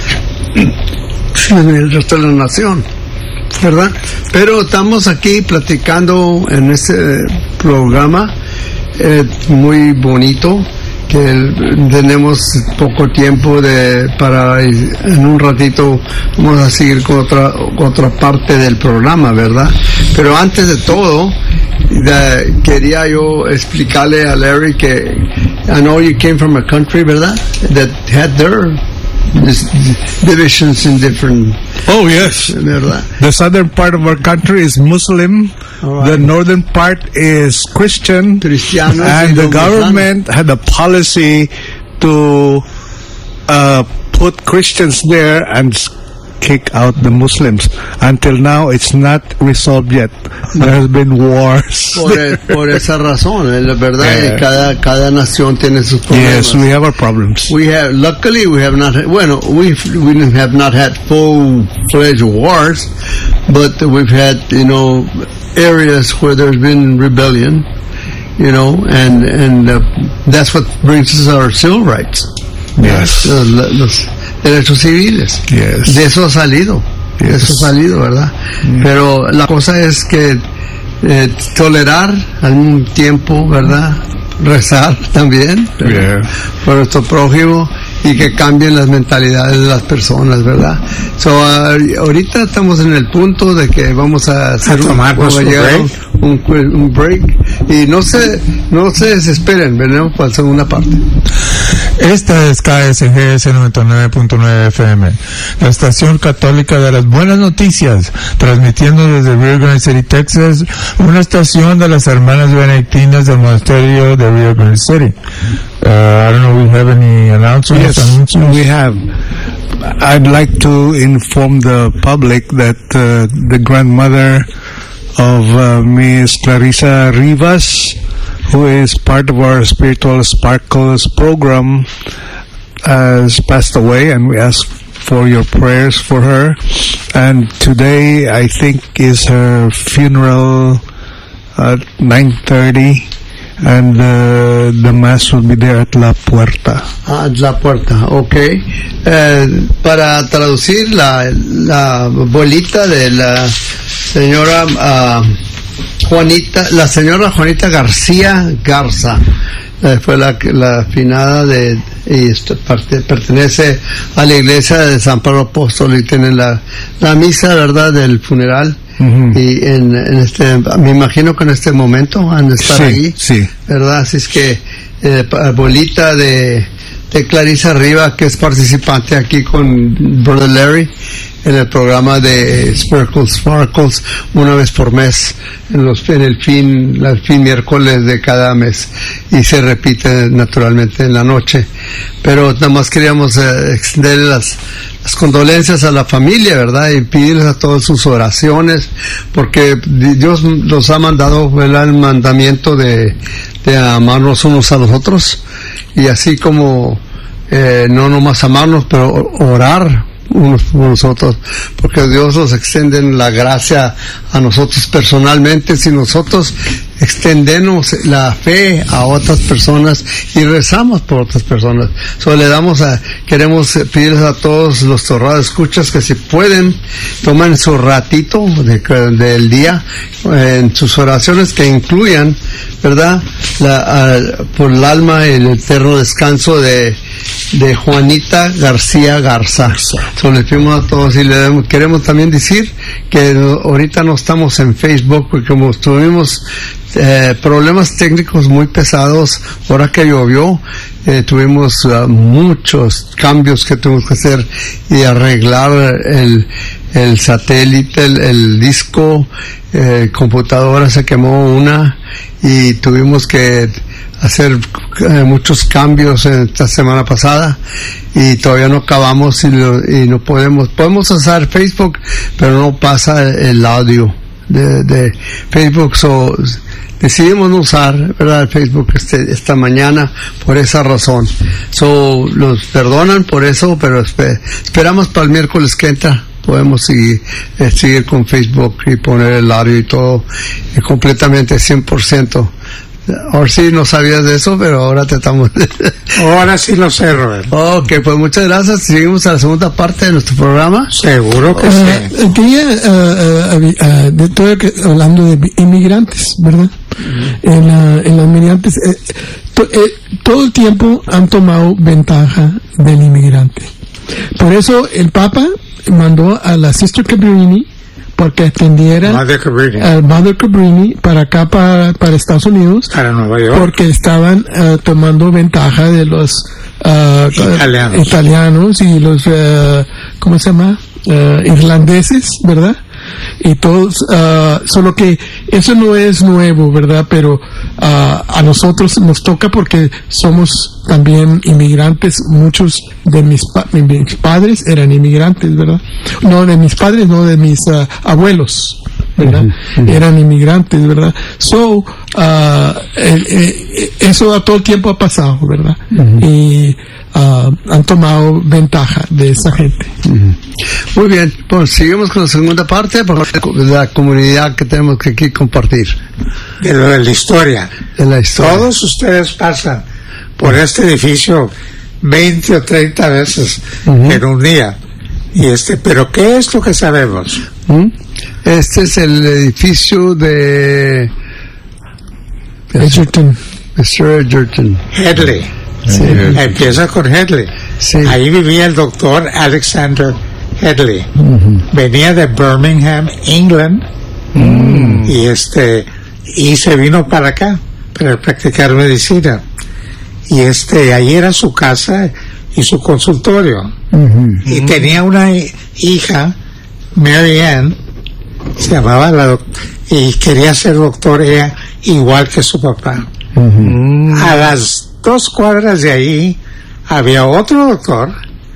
[SPEAKER 3] en el resto de la nación, ¿verdad? Pero estamos aquí platicando en este programa eh, muy bonito, que tenemos poco tiempo de para en un ratito vamos a seguir con otra otra parte del programa, ¿verdad? Pero antes de todo de, quería yo explicarle a Larry que I know you came from a country, ¿verdad? That had their divisions in different.
[SPEAKER 5] Oh yes,
[SPEAKER 3] ¿verdad?
[SPEAKER 5] The southern part of our country is Muslim. Right. The northern part is Christian.
[SPEAKER 3] Cristianos,
[SPEAKER 5] and the government had a policy to uh, put Christians there and kick out the Muslims. Until now, it's not resolved yet. There has been wars.
[SPEAKER 3] Por, el, por esa razón, la verdad, yeah. cada cada nación tiene sus problemas.
[SPEAKER 5] Yes, we have our problems.
[SPEAKER 3] We have, luckily, we have not. Bueno, we we have not had full-fledged wars, but we've had, you know, areas where there's been rebellion, you know, and and uh, that's what brings us our civil rights.
[SPEAKER 5] Yes.
[SPEAKER 3] Uh, los derechos civiles.
[SPEAKER 5] Yes.
[SPEAKER 3] De eso ha salido. Yes. De eso ha salido, ¿verdad? Mm. Pero la cosa es que eh, tolerar al mismo tiempo, ¿verdad? Rezar también,
[SPEAKER 5] yeah.
[SPEAKER 3] por nuestro prójimo, y que cambien las mentalidades de las personas, ¿verdad? So, uh, ahorita estamos en el punto de que vamos a hacer
[SPEAKER 2] a tomar
[SPEAKER 3] un,
[SPEAKER 2] break.
[SPEAKER 3] Un, un break, y no se no se desesperen, venimos para la segunda parte.
[SPEAKER 1] Esta es K S G S noventa y nueve punto nueve F M, la estación católica de las buenas noticias, transmitiendo desde Rio Grande City, Texas, una estación de las hermanas benedictinas del monasterio de Rio Grande City. Uh, I don't know, we have any announcements?
[SPEAKER 5] Yes, we have. I'd like to inform the public that uh, the grandmother of uh, Miss Clarissa Rivas, who is part of our Spiritual Sparkles program, has passed away, and we ask for your prayers for her. And today, I think, is her funeral at nine thirty, and uh, the mass will be there at La Puerta.
[SPEAKER 3] Ah, La Puerta, okay. Eh, para traducir, la, la abuelita de la señora uh, Juanita, la señora Juanita García Garza, eh, fue la, la finada de, y esto parte, pertenece a la iglesia de San Pablo Apóstol, y tiene la, la misa, ¿verdad?, del funeral. Uh-huh. Y en, en este, me imagino que en este momento han de estar
[SPEAKER 5] sí,
[SPEAKER 3] ahí,
[SPEAKER 5] sí.
[SPEAKER 3] ¿verdad? Así es que, eh, abuelita de, de Clarissa Riva, que es participante aquí con Brother Larry en el programa de Sparkles Sparkles una vez por mes en los en el fin el fin miércoles de cada mes, y se repite naturalmente en la noche. Pero nada más queríamos eh, extender las las condolencias a la familia, ¿verdad? Y pedirles a todas sus oraciones, porque Dios nos ha mandado, ¿verdad?, el mandamiento de, de amarnos unos a los otros, y así como eh, no nomás amarnos, pero orar unos por nosotros, porque Dios nos extiende la gracia a nosotros personalmente, si nosotros extendemos la fe a otras personas y rezamos por otras personas. So, le damos a, queremos pedirles a todos los torrados escuchas que si pueden, tomen su ratito de, del día eh, en sus oraciones, que incluyan, ¿verdad?, la, a, por el alma y el eterno descanso de de Juanita García Garza. So, le pedimos a todos y le demos, queremos también decir que no, ahorita no estamos en Facebook porque como tuvimos eh, problemas técnicos muy pesados ahora que llovió, eh, tuvimos uh, muchos cambios que tuvimos que hacer y arreglar el el satélite, el, el disco, eh, computadora se quemó una y tuvimos que hacer eh, muchos cambios en esta semana pasada y todavía no acabamos y, lo, y no podemos podemos usar Facebook, pero no pasa el audio de, de Facebook. So, decidimos no usar, ¿verdad?, el Facebook este, esta mañana por esa razón. So, los perdonan por eso, pero esper, esperamos para el miércoles que entra podemos seguir, eh, seguir con Facebook y poner el audio y todo eh, completamente cien por ciento. Ahora sí no sabías de eso, pero ahora te estamos...
[SPEAKER 2] Ahora sí lo sé, Robert.
[SPEAKER 3] Ok, pues muchas gracias. Seguimos a la segunda parte de nuestro programa.
[SPEAKER 2] Seguro que
[SPEAKER 4] uh,
[SPEAKER 2] sí.
[SPEAKER 4] Quería, uh, uh, uh, de todo que, hablando de inmigrantes, ¿verdad? Uh-huh. En, uh, en los inmigrantes, eh, to, eh, todo el tiempo han tomado ventaja del inmigrante. Por eso el Papa mandó a la Sister Cabrini porque atendiera
[SPEAKER 2] Mother Cabrini.
[SPEAKER 4] al Mother Cabrini para acá, para, para Estados Unidos,
[SPEAKER 2] para Nueva York,
[SPEAKER 4] porque estaban uh, tomando ventaja de los uh,
[SPEAKER 2] italianos.
[SPEAKER 4] italianos y los, uh, ¿cómo se llama? Uh, irlandeses, ¿verdad? Y todos, uh, solo que eso no es nuevo, ¿verdad? Pero uh, a nosotros nos toca porque somos también inmigrantes. Muchos de mis, pa- mis padres eran inmigrantes, ¿verdad? No, de mis padres, no, de mis uh, abuelos, ¿verdad? Uh-huh, uh-huh. Eran inmigrantes, ¿verdad? So, uh, eh, eh, eso a todo el tiempo ha pasado, ¿verdad? Uh-huh. Y Uh, han tomado ventaja de esa gente.
[SPEAKER 3] Uh-huh. Muy bien, pues seguimos con la segunda parte por la comunidad que tenemos que aquí compartir.
[SPEAKER 2] De lo de la historia.
[SPEAKER 3] De la historia.
[SPEAKER 2] Todos ustedes pasan por este edificio veinte o treinta veces uh-huh. en un día. Y este, pero ¿qué es lo que sabemos?
[SPEAKER 3] Uh-huh. Este es el edificio de
[SPEAKER 4] Edgerton.
[SPEAKER 3] mister Edgerton.
[SPEAKER 2] Headley. Sí. Empieza con Headley.
[SPEAKER 3] Sí.
[SPEAKER 2] Ahí vivía el doctor Alexander Headley. Uh-huh. Venía de Birmingham, England, uh-huh. y este y se vino para acá para practicar medicina. Y este ahí era su casa y su consultorio. Uh-huh. Y tenía una hija, Mary Ann, se llamaba la doc- y quería ser doctor ella igual que su papá. Uh-huh. A las dos cuadras de ahí había otro doctor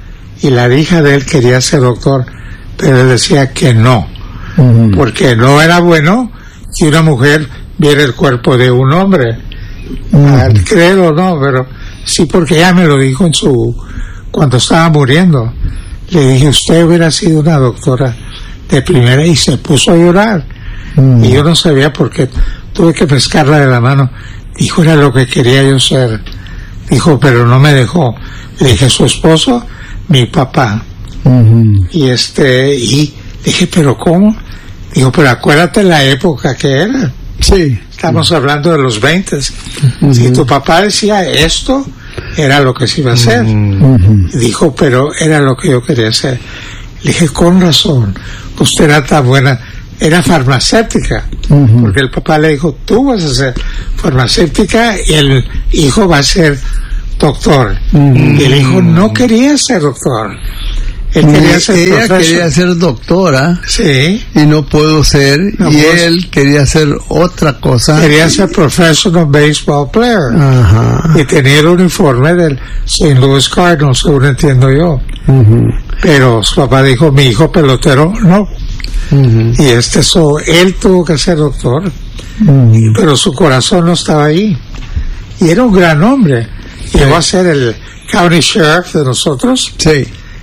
[SPEAKER 2] y la hija de él quería ser doctor, pero él decía que no, uh-huh. porque no era bueno que una mujer viera el cuerpo de un hombre. Uh-huh. Creo no, pero sí, porque ella me lo dijo en su cuando estaba muriendo. Le dije, usted hubiera sido una doctora de primera, y se puso a llorar. Uh-huh. Y yo no sabía por qué, tuve que pescarla de la mano. Dijo, era lo que quería yo ser. Dijo, pero no me dejó. Le dije, su esposo, mi papá. Uh-huh. Y este, y dije, pero ¿cómo? Dijo, pero acuérdate la época que era.
[SPEAKER 3] Sí.
[SPEAKER 2] Estamos uh-huh. hablando de los veinte. Uh-huh. Si tu papá decía esto, era lo que se iba a hacer. Uh-huh. Dijo, pero era lo que yo quería hacer. Le dije, con razón, usted era tan buena. Era farmacéutica, uh-huh. porque el papá le dijo, tú vas a ser farmacéutica y el hijo va a ser doctor. Uh-huh. Y el hijo no quería ser doctor. Él quería ser
[SPEAKER 3] ella
[SPEAKER 2] profesor.
[SPEAKER 3] quería ser doctora,
[SPEAKER 2] sí,
[SPEAKER 3] y no pudo ser, no, y pues, él quería ser otra cosa.
[SPEAKER 2] Quería ser professional baseball player.
[SPEAKER 3] Ajá.
[SPEAKER 2] Y tenía el uniforme del Saint Louis Cardinals, según entiendo yo. Uh-huh. Pero su papá dijo, mi hijo pelotero, no. Uh-huh. Y este, so, él tuvo que ser doctor, uh-huh. pero su corazón no estaba ahí. Y era un gran hombre. Sí. Llegó a ser el county sheriff de nosotros.
[SPEAKER 3] Sí.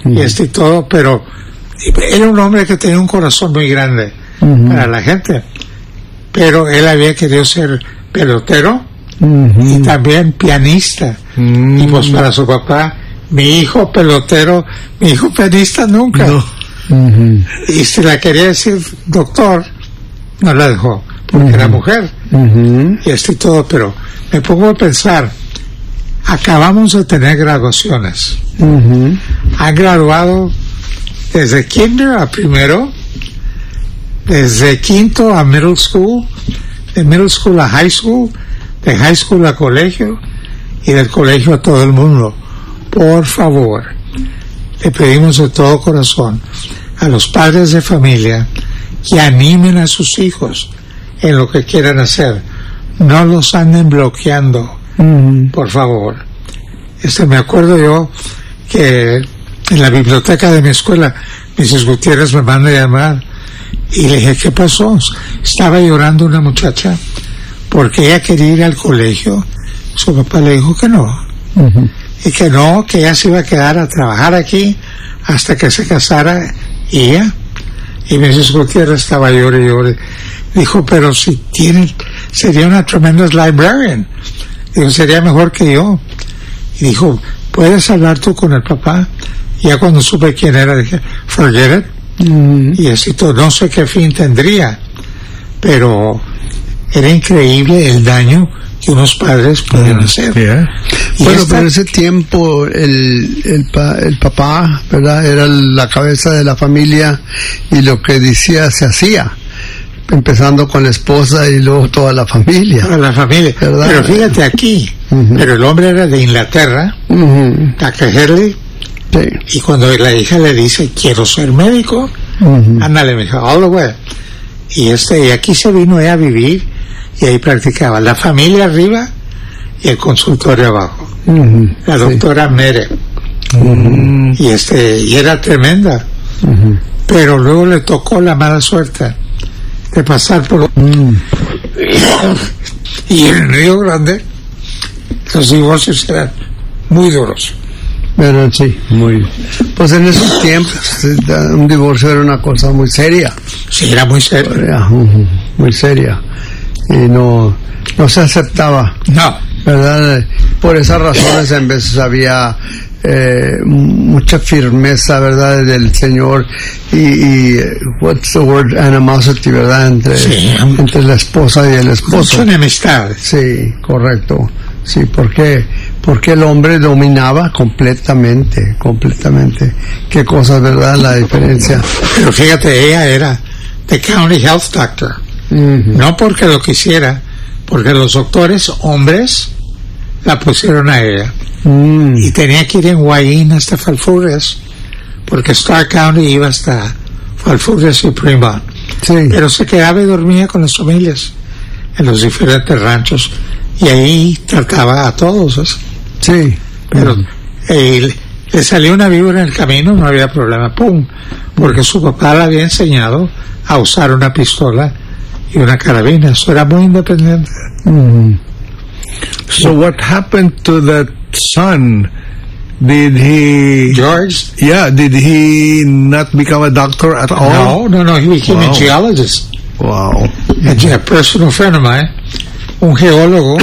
[SPEAKER 2] y este y todo, pero era un hombre que tenía un corazón muy grande uh-huh. para la gente, pero él había querido ser pelotero uh-huh. y también pianista, uh-huh. y pues para su papá, mi hijo pelotero, mi hijo pianista nunca, no. uh-huh. y si la quería decir doctor, no la dejó, porque uh-huh. era mujer, uh-huh. y este y todo, pero me pongo a pensar, acabamos de tener graduaciones, uh-huh. han graduado desde kinder a primero, desde quinto a middle school, de middle school a high school, de high school a colegio, y del colegio a todo el mundo. Por favor, le pedimos de todo corazón a los padres de familia que animen a sus hijos en lo que quieran hacer. No los anden bloqueando, mm-hmm. por favor. Este, me acuerdo yo que en la biblioteca de mi escuela, misis Gutiérrez me manda a llamar y le dije, ¿qué pasó? Estaba llorando una muchacha porque ella quería ir al colegio. Su papá le dijo que no, uh-huh. y que no, que ella se iba a quedar a trabajar aquí hasta que se casara ella. Y misis Gutiérrez estaba llorando y llorando. Dijo, pero si tiene, sería una tremenda librarian. Dijo, sería mejor que yo. Y dijo, ¿puedes hablar tú con el papá? Y ya cuando supe quién era, dije, forget it. Mm. Y así todo, no sé qué fin tendría, pero era increíble el daño que unos padres podían uh, hacer.
[SPEAKER 3] Yeah. Bueno, esta... pero en ese tiempo el, el, pa, el papá, ¿verdad? Era la cabeza de la familia y lo que decía se hacía. Empezando con la esposa y luego toda la familia.
[SPEAKER 2] Toda la familia, ¿verdad? Pero fíjate aquí, uh-huh. pero el hombre era de Inglaterra, uh-huh. Tacajerli, sí. Y cuando la hija le dice, quiero ser médico, uh-huh. ándale, me dijo, all the way. Y, este, y aquí se vino ella a vivir y ahí practicaba la familia arriba y el consultorio abajo. Uh-huh. La doctora sí. Mere. Uh-huh. Y, este, y era tremenda. Uh-huh. Pero luego le tocó la mala suerte de pasar por mm. y en Río Grande los divorcios eran muy duros.
[SPEAKER 3] Pero sí, muy. Pues en esos tiempos un divorcio era una cosa muy seria.
[SPEAKER 2] Sí, era muy seria.
[SPEAKER 3] Muy seria. Y no, no se aceptaba.
[SPEAKER 2] No.
[SPEAKER 3] ¿Verdad? Por esas razones en veces había eh, mucha firmeza, ¿verdad? Del Señor y, y what's the word, animosity, ¿verdad? Entre,
[SPEAKER 2] sí.
[SPEAKER 3] entre la esposa y el esposo.
[SPEAKER 2] Son enemistades.
[SPEAKER 3] Sí, correcto. Sí, porque porque el hombre dominaba completamente, completamente. Qué cosas, ¿verdad? La diferencia.
[SPEAKER 2] Pero fíjate, ella era the county health doctor. Uh-huh. No porque lo quisiera, porque los doctores hombres la pusieron a ella. Mm. Y tenía que ir en Guayín hasta Falfurrias, porque Stark County iba hasta Falfurrias y Fremont.
[SPEAKER 3] Sí.
[SPEAKER 2] Pero se quedaba y dormía con las familias en los diferentes ranchos y ahí trataba a todos, ¿sabes?
[SPEAKER 3] Sí.
[SPEAKER 2] Pero mm. eh, le salió una víbora en el camino, no había problema, pum, porque su papá le había enseñado a usar una pistola y una carabina. Eso era muy independiente.
[SPEAKER 5] Mm. So what happened to that son? Did he...
[SPEAKER 2] George?
[SPEAKER 5] Yeah, did he not become a doctor at all?
[SPEAKER 2] No, no, no, he became wow. a geologist.
[SPEAKER 5] Wow.
[SPEAKER 2] A, a personal friend of mine, un geólogo,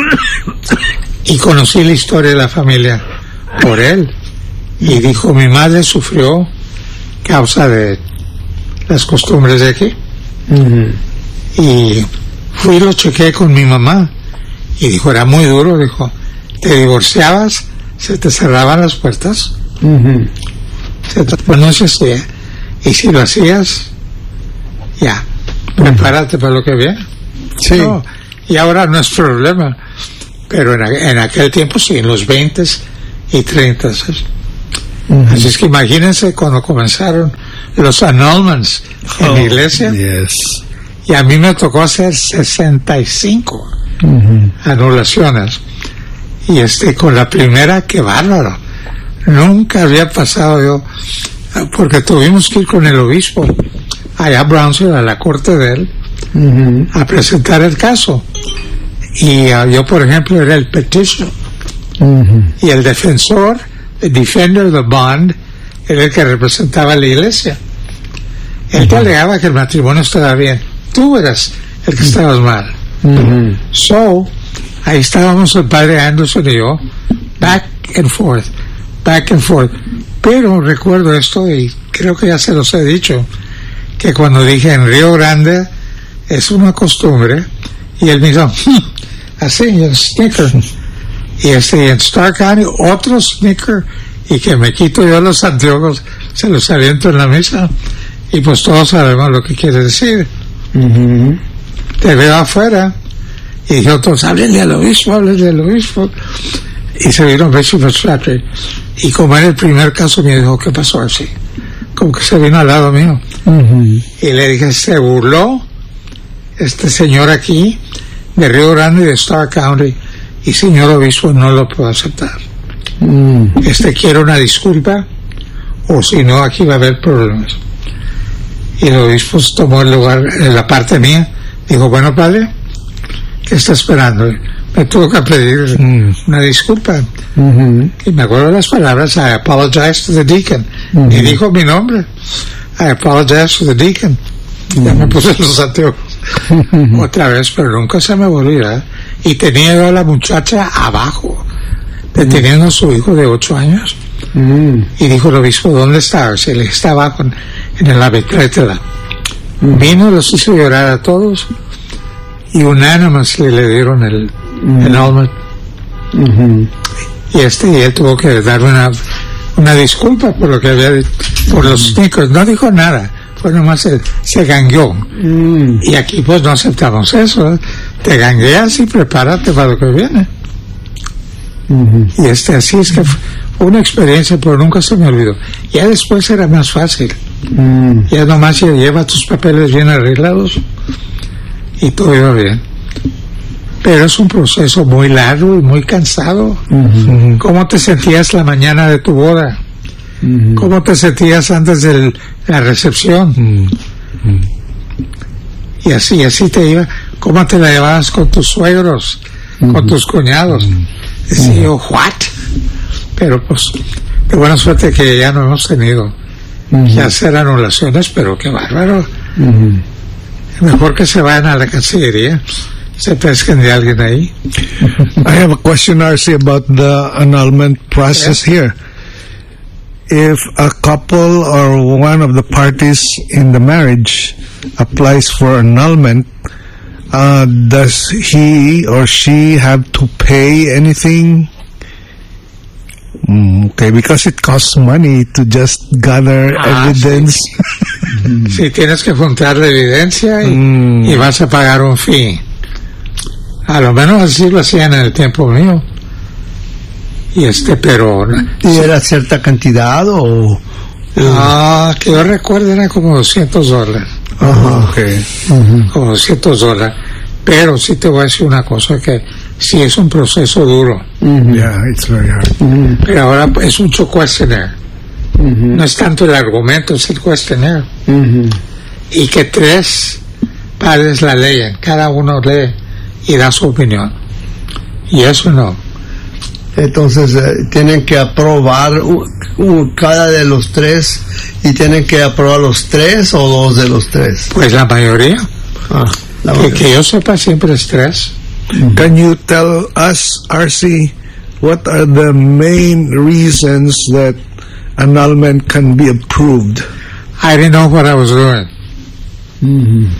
[SPEAKER 2] y conocí la historia de la familia por él. Y dijo, mi madre sufrió causa de las costumbres de aquí. Mm-hmm. Y fui y lo chequeé con mi mamá. Y dijo, era muy duro, dijo, te divorciabas, se te cerraban las puertas, uh-huh. se te, pues no se hacía, y si lo hacías, ya, prepárate uh-huh. para lo que viene.
[SPEAKER 3] Sí.
[SPEAKER 2] No, y ahora no es problema, pero en, en aquel tiempo sí, en los veintes y treintas. Uh-huh. Así es que imagínense cuando comenzaron los annulments en oh, la iglesia,
[SPEAKER 5] yes.
[SPEAKER 2] y a mí me tocó hacer sesenta y cinco.
[SPEAKER 3] Uh-huh.
[SPEAKER 2] anulaciones y este con la primera, qué bárbaro, nunca había pasado yo, porque tuvimos que ir con el obispo allá a Brownsville, a la corte de él, uh-huh. a presentar el caso, y uh, yo por ejemplo era el petitioner, uh-huh. y el defensor, el defender of the bond, era el que representaba a la iglesia. Él te alegaba que el matrimonio estaba bien. Tú eras el que estabas mal.
[SPEAKER 3] Mm-hmm.
[SPEAKER 2] So, ahí estábamos el padre Anderson y yo, back and forth, back and forth. Pero recuerdo esto, y creo que ya se los he dicho, que cuando dije en Río Grande es una costumbre, y él me dijo, así, en sneaker. Y este, en Stark County, otro sneaker, y que me quito yo los anteojos, se los aviento en la mesa, y pues todos sabemos lo que quiere decir.
[SPEAKER 3] Mm-hmm.
[SPEAKER 2] Te veo afuera, y dijo, todos, háblenle al obispo, háblenle al obispo. Y se vino Bishop Flattery. Y como era el primer caso, me dijo, ¿qué pasó así? Como que se vino al lado mío.
[SPEAKER 3] Mm-hmm.
[SPEAKER 2] Y le dije, se burló este señor aquí, de Río Grande y de Stark County, y señor obispo, no lo puedo aceptar.
[SPEAKER 3] Mm.
[SPEAKER 2] Este quiere una disculpa, o si no, aquí va a haber problemas. Y el obispo tomó el lugar en la parte mía, dijo, bueno, padre, ¿qué está esperando? Me tuvo que pedir
[SPEAKER 3] Mm.
[SPEAKER 2] una disculpa.
[SPEAKER 3] Mm-hmm.
[SPEAKER 2] Y me acuerdo las palabras, I apologize to the deacon.
[SPEAKER 3] Mm-hmm.
[SPEAKER 2] Y dijo mi nombre, I apologize to the deacon. Mm-hmm. Ya me puse los anteojos mm-hmm. otra vez, pero nunca se me volvía. Y tenía yo a la muchacha abajo, deteniendo mm-hmm. a su hijo de ocho años.
[SPEAKER 3] Mm-hmm.
[SPEAKER 2] Y dijo el obispo, ¿dónde está? Se le estaba abajo en la bicicleta. Mm-hmm. Vino, los hizo llorar a todos, y unánimamente le dieron el
[SPEAKER 3] Mm-hmm.
[SPEAKER 2] annulment.
[SPEAKER 3] Mm-hmm.
[SPEAKER 2] Y este, y él tuvo que dar una, una disculpa por lo que había dicho, por los sneakers. No dijo nada, fue nomás se, se gangueó.
[SPEAKER 3] Mm.
[SPEAKER 2] Y aquí pues no aceptamos eso, ¿eh? Te gangueas y prepárate para lo que viene.
[SPEAKER 3] Mm-hmm.
[SPEAKER 2] Y este, así es que fue una experiencia, pero nunca se me olvidó. Ya después era más fácil.
[SPEAKER 3] Mm.
[SPEAKER 2] Ya nomás lleva tus papeles bien arreglados y todo iba bien. Pero es un proceso muy largo y muy cansado.
[SPEAKER 3] Mm-hmm.
[SPEAKER 2] ¿Cómo te sentías la mañana de tu boda?
[SPEAKER 3] Mm-hmm.
[SPEAKER 2] ¿Cómo te sentías antes de la recepción?
[SPEAKER 3] Mm-hmm.
[SPEAKER 2] Y así, así te iba. ¿Cómo te la llevabas con tus suegros? Mm-hmm. Con tus cuñados. Mm-hmm. Decía yo, ¿what? Pero pues, de buena suerte que ya no hemos tenido mm-hmm. que hacer anulaciones, pero qué bárbaro.
[SPEAKER 3] Mm-hmm.
[SPEAKER 2] Mejor que se vayan a la Cancillería. Se pesquen de alguien ahí.
[SPEAKER 5] I have a question, R C, about the annulment process
[SPEAKER 2] yeah.
[SPEAKER 5] here. If a couple or one of the parties in the marriage applies for annulment, uh, does he or she have to pay anything? Mm, okay, because it costs money to just gather
[SPEAKER 2] ah,
[SPEAKER 5] evidence.
[SPEAKER 2] Sí. Sí, tienes que juntar la evidencia y, mm. y vas a pagar un fee. A lo menos así lo hacían en el tiempo mío. Y este, pero...
[SPEAKER 3] ¿Y era cierta cantidad o...?
[SPEAKER 2] Ah, que yo recuerdo era como doscientos dólares.
[SPEAKER 3] Ajá,
[SPEAKER 5] okay.
[SPEAKER 2] Uh-huh. Como doscientos dólares. Pero sí te voy a decir una cosa, que sí es un proceso duro.
[SPEAKER 3] Uh-huh.
[SPEAKER 5] Yeah, it's very hard.
[SPEAKER 3] Uh-huh.
[SPEAKER 2] Pero ahora es mucho questionnaire.
[SPEAKER 3] Uh-huh.
[SPEAKER 2] No es tanto el argumento, es el questionnaire.
[SPEAKER 3] Uh-huh.
[SPEAKER 2] Y que tres padres la leyen, cada uno lee y da su opinión. Y eso no.
[SPEAKER 3] Entonces eh, tienen que aprobar uh, uh, cada de los tres, y tienen que aprobar los tres o dos de los tres.
[SPEAKER 2] Pues la mayoría.
[SPEAKER 3] Ah, la
[SPEAKER 2] que,
[SPEAKER 3] mayoría.
[SPEAKER 2] que yo sepa siempre es tres.
[SPEAKER 5] Mm-hmm. Can you tell us, R C, what are the main reasons that annulment can be approved?
[SPEAKER 2] I didn't know what I was doing.
[SPEAKER 3] Mm-hmm.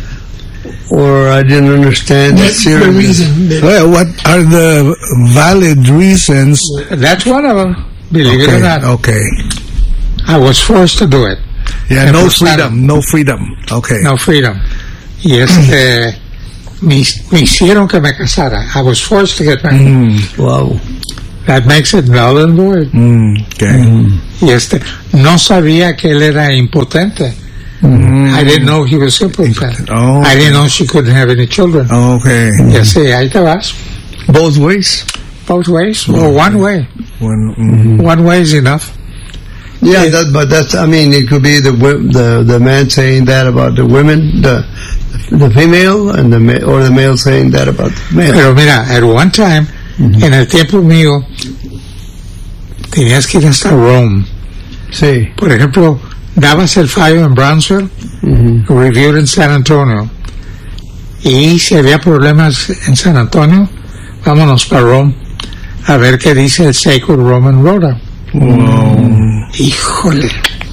[SPEAKER 3] Or I didn't understand the,
[SPEAKER 4] the reason. That
[SPEAKER 5] well, what are the valid reasons?
[SPEAKER 2] That's one of them. Believe
[SPEAKER 5] okay,
[SPEAKER 2] it or not.
[SPEAKER 5] Okay.
[SPEAKER 2] I was forced to do it.
[SPEAKER 5] Yeah,
[SPEAKER 2] Me
[SPEAKER 5] no
[SPEAKER 2] forzaron.
[SPEAKER 5] freedom, no freedom. Okay.
[SPEAKER 2] No freedom. Y este, me, me hicieron que me casara. I was forced to get married.
[SPEAKER 5] Mm.
[SPEAKER 3] Wow.
[SPEAKER 2] That makes it null and void.
[SPEAKER 5] Mm, okay.
[SPEAKER 3] Mm.
[SPEAKER 2] Y este, no sabía que él era impotente.
[SPEAKER 5] Mm.
[SPEAKER 2] I didn't know he was impotent.
[SPEAKER 5] Oh.
[SPEAKER 2] I didn't know she couldn't have any children.
[SPEAKER 5] Okay.
[SPEAKER 2] Y así, ahí te vas.
[SPEAKER 3] Both ways.
[SPEAKER 2] Both ways, or one way.
[SPEAKER 5] One, mm,
[SPEAKER 2] One way is enough.
[SPEAKER 3] Yeah, that, but that's, I mean, it could be the wi- the the man saying that about the women, the the female, and the ma- or the male saying that about the male.
[SPEAKER 2] Pero mira, at one time,
[SPEAKER 3] Mm-hmm.
[SPEAKER 2] en el tiempo mío, tenías que ir hasta Rome
[SPEAKER 3] Sí.
[SPEAKER 2] Por ejemplo, dabas el fallo en Brownsville, uh-huh. reviewed en San Antonio, y si había problemas en San Antonio, vámonos para Rome a ver qué dice el Sacred Roman Rota.
[SPEAKER 3] Wow.
[SPEAKER 2] Híjole.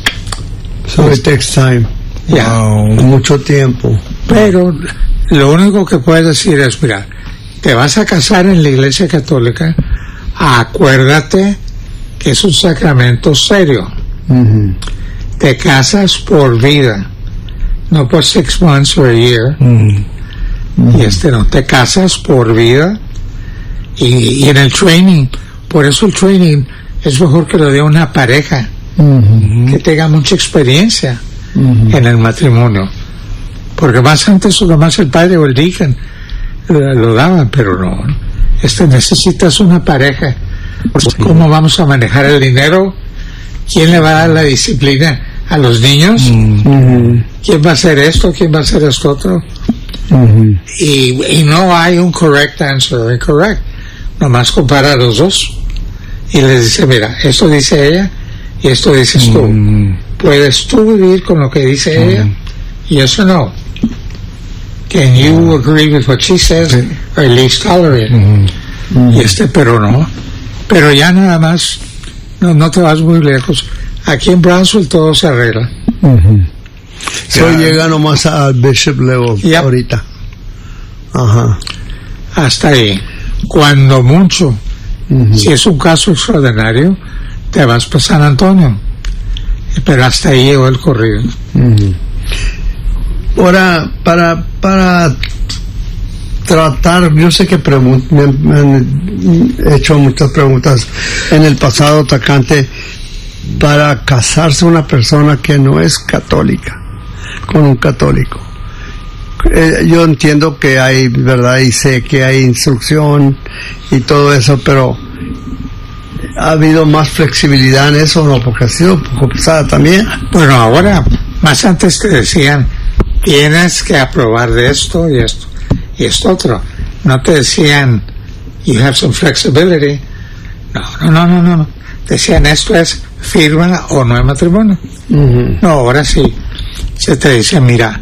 [SPEAKER 3] So it takes time.
[SPEAKER 2] Ya.
[SPEAKER 3] Wow. Mucho tiempo.
[SPEAKER 2] Pero lo único que puedes decir es, mira, te vas a casar en la Iglesia Católica, acuérdate que es un sacramento serio.
[SPEAKER 3] Uh-huh.
[SPEAKER 2] Te casas por vida, no por six months or a year.
[SPEAKER 3] Uh-huh.
[SPEAKER 2] Y este no, te casas por vida. Y, y en el training, por eso el training es mejor que lo dé una pareja uh-huh. que tenga mucha experiencia uh-huh. en el matrimonio, porque más antes o más el padre o el deacon lo, lo daban, pero no, este necesitas una pareja. ¿Cómo vamos a manejar el dinero? ¿Quién le va a dar la disciplina a los niños? Uh-huh. ¿Quién va a hacer esto? ¿Quién va a hacer esto otro? Uh-huh. y, y no hay un correct answer o incorrect, nomás compara a los dos y les dice, mira, esto dice ella y esto dices tú. Mm. ¿Puedes tú vivir con lo que dice mm. ella? Yes or no? Can you agree with what she says sí. or at least tolerate it? Mm. Y este, pero no. Pero ya nada más, no, no te vas muy lejos. Aquí en Brownsville todo se arregla.
[SPEAKER 3] Mm-hmm. So yeah. Llega nomás al bishop level yep. ahorita. Ajá.
[SPEAKER 2] Hasta ahí. Cuando mucho, uh-huh. si es un caso extraordinario, te vas para San Antonio, pero hasta ahí llegó el corrido.
[SPEAKER 3] Uh-huh. Ahora, para para tratar, yo sé que pregun- me, me han hecho muchas preguntas en el pasado tacante, para casarse una persona que no es católica con un católico. Eh, yo entiendo que hay, verdad, y sé que hay instrucción y todo eso, pero ¿ha habido más flexibilidad en eso? No, porque ha sido un poco pesada también.
[SPEAKER 2] Bueno, ahora, más antes te decían, tienes que aprobar de esto y esto y esto otro. No te decían, you have some flexibility. No, no, no, no, no. Te decían, esto es firma o no hay matrimonio. Uh-huh. No, ahora sí. Se te dice, mira,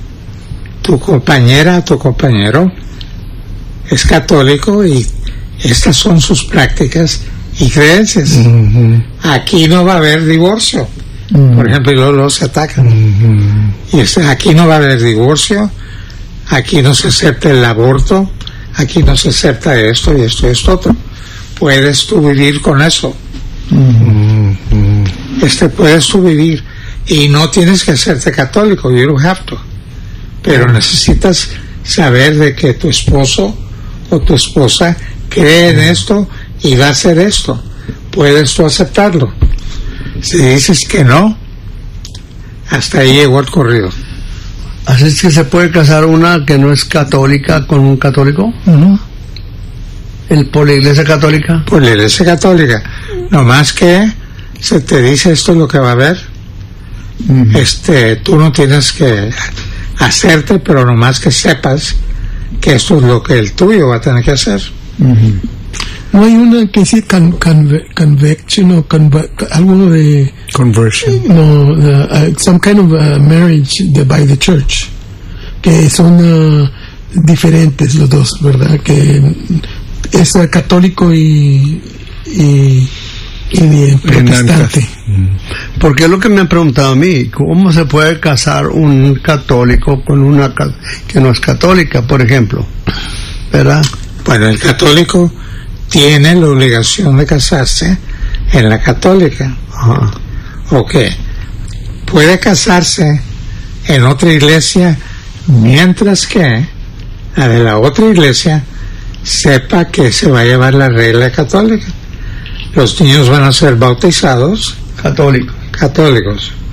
[SPEAKER 2] tu compañera, tu compañero es católico y estas son sus prácticas y creencias. Uh-huh. Aquí no va a haber divorcio. Uh-huh. Por ejemplo, y luego, luego se atacan. Uh-huh. Y este, aquí no va a haber divorcio, aquí no se acepta el aborto, aquí no se acepta esto y esto y esto otro. Puedes tú vivir con eso. Uh-huh. Este, puedes tú vivir y no tienes que hacerte católico, you don't have to. Pero necesitas saber de que tu esposo o tu esposa cree en esto y va a hacer esto. Puedes tú aceptarlo. Si dices que no, hasta ahí llegó el corrido.
[SPEAKER 3] Así es que se puede casar una que no es católica con un católico.
[SPEAKER 2] Uh-huh.
[SPEAKER 3] ¿El por la iglesia católica?
[SPEAKER 2] Por la iglesia católica. No más que se te dice esto es lo que va a haber. Uh-huh. Este, tú no tienes que hacerte, pero nomás que sepas que esto es lo que el tuyo va a tener que hacer.
[SPEAKER 4] Uh-huh. No hay una que dice con, con, convection o conv- algo de
[SPEAKER 5] conversion.
[SPEAKER 4] No, uh, uh, some kind of uh, marriage the, by the church, que son uh, diferentes los dos, ¿verdad? Que es uh, católico y y, y protestante.
[SPEAKER 3] Porque es lo que me han preguntado a mí, ¿cómo se puede casar un católico con una que no es católica, por ejemplo? ¿Verdad?
[SPEAKER 2] Bueno, el católico tiene la obligación de casarse en la católica.
[SPEAKER 3] Ajá.
[SPEAKER 2] Ok. Puede casarse en otra iglesia mientras que la de la otra iglesia sepa que se va a llevar la regla católica. Los niños van a ser bautizados
[SPEAKER 3] católicos.
[SPEAKER 2] Católicos.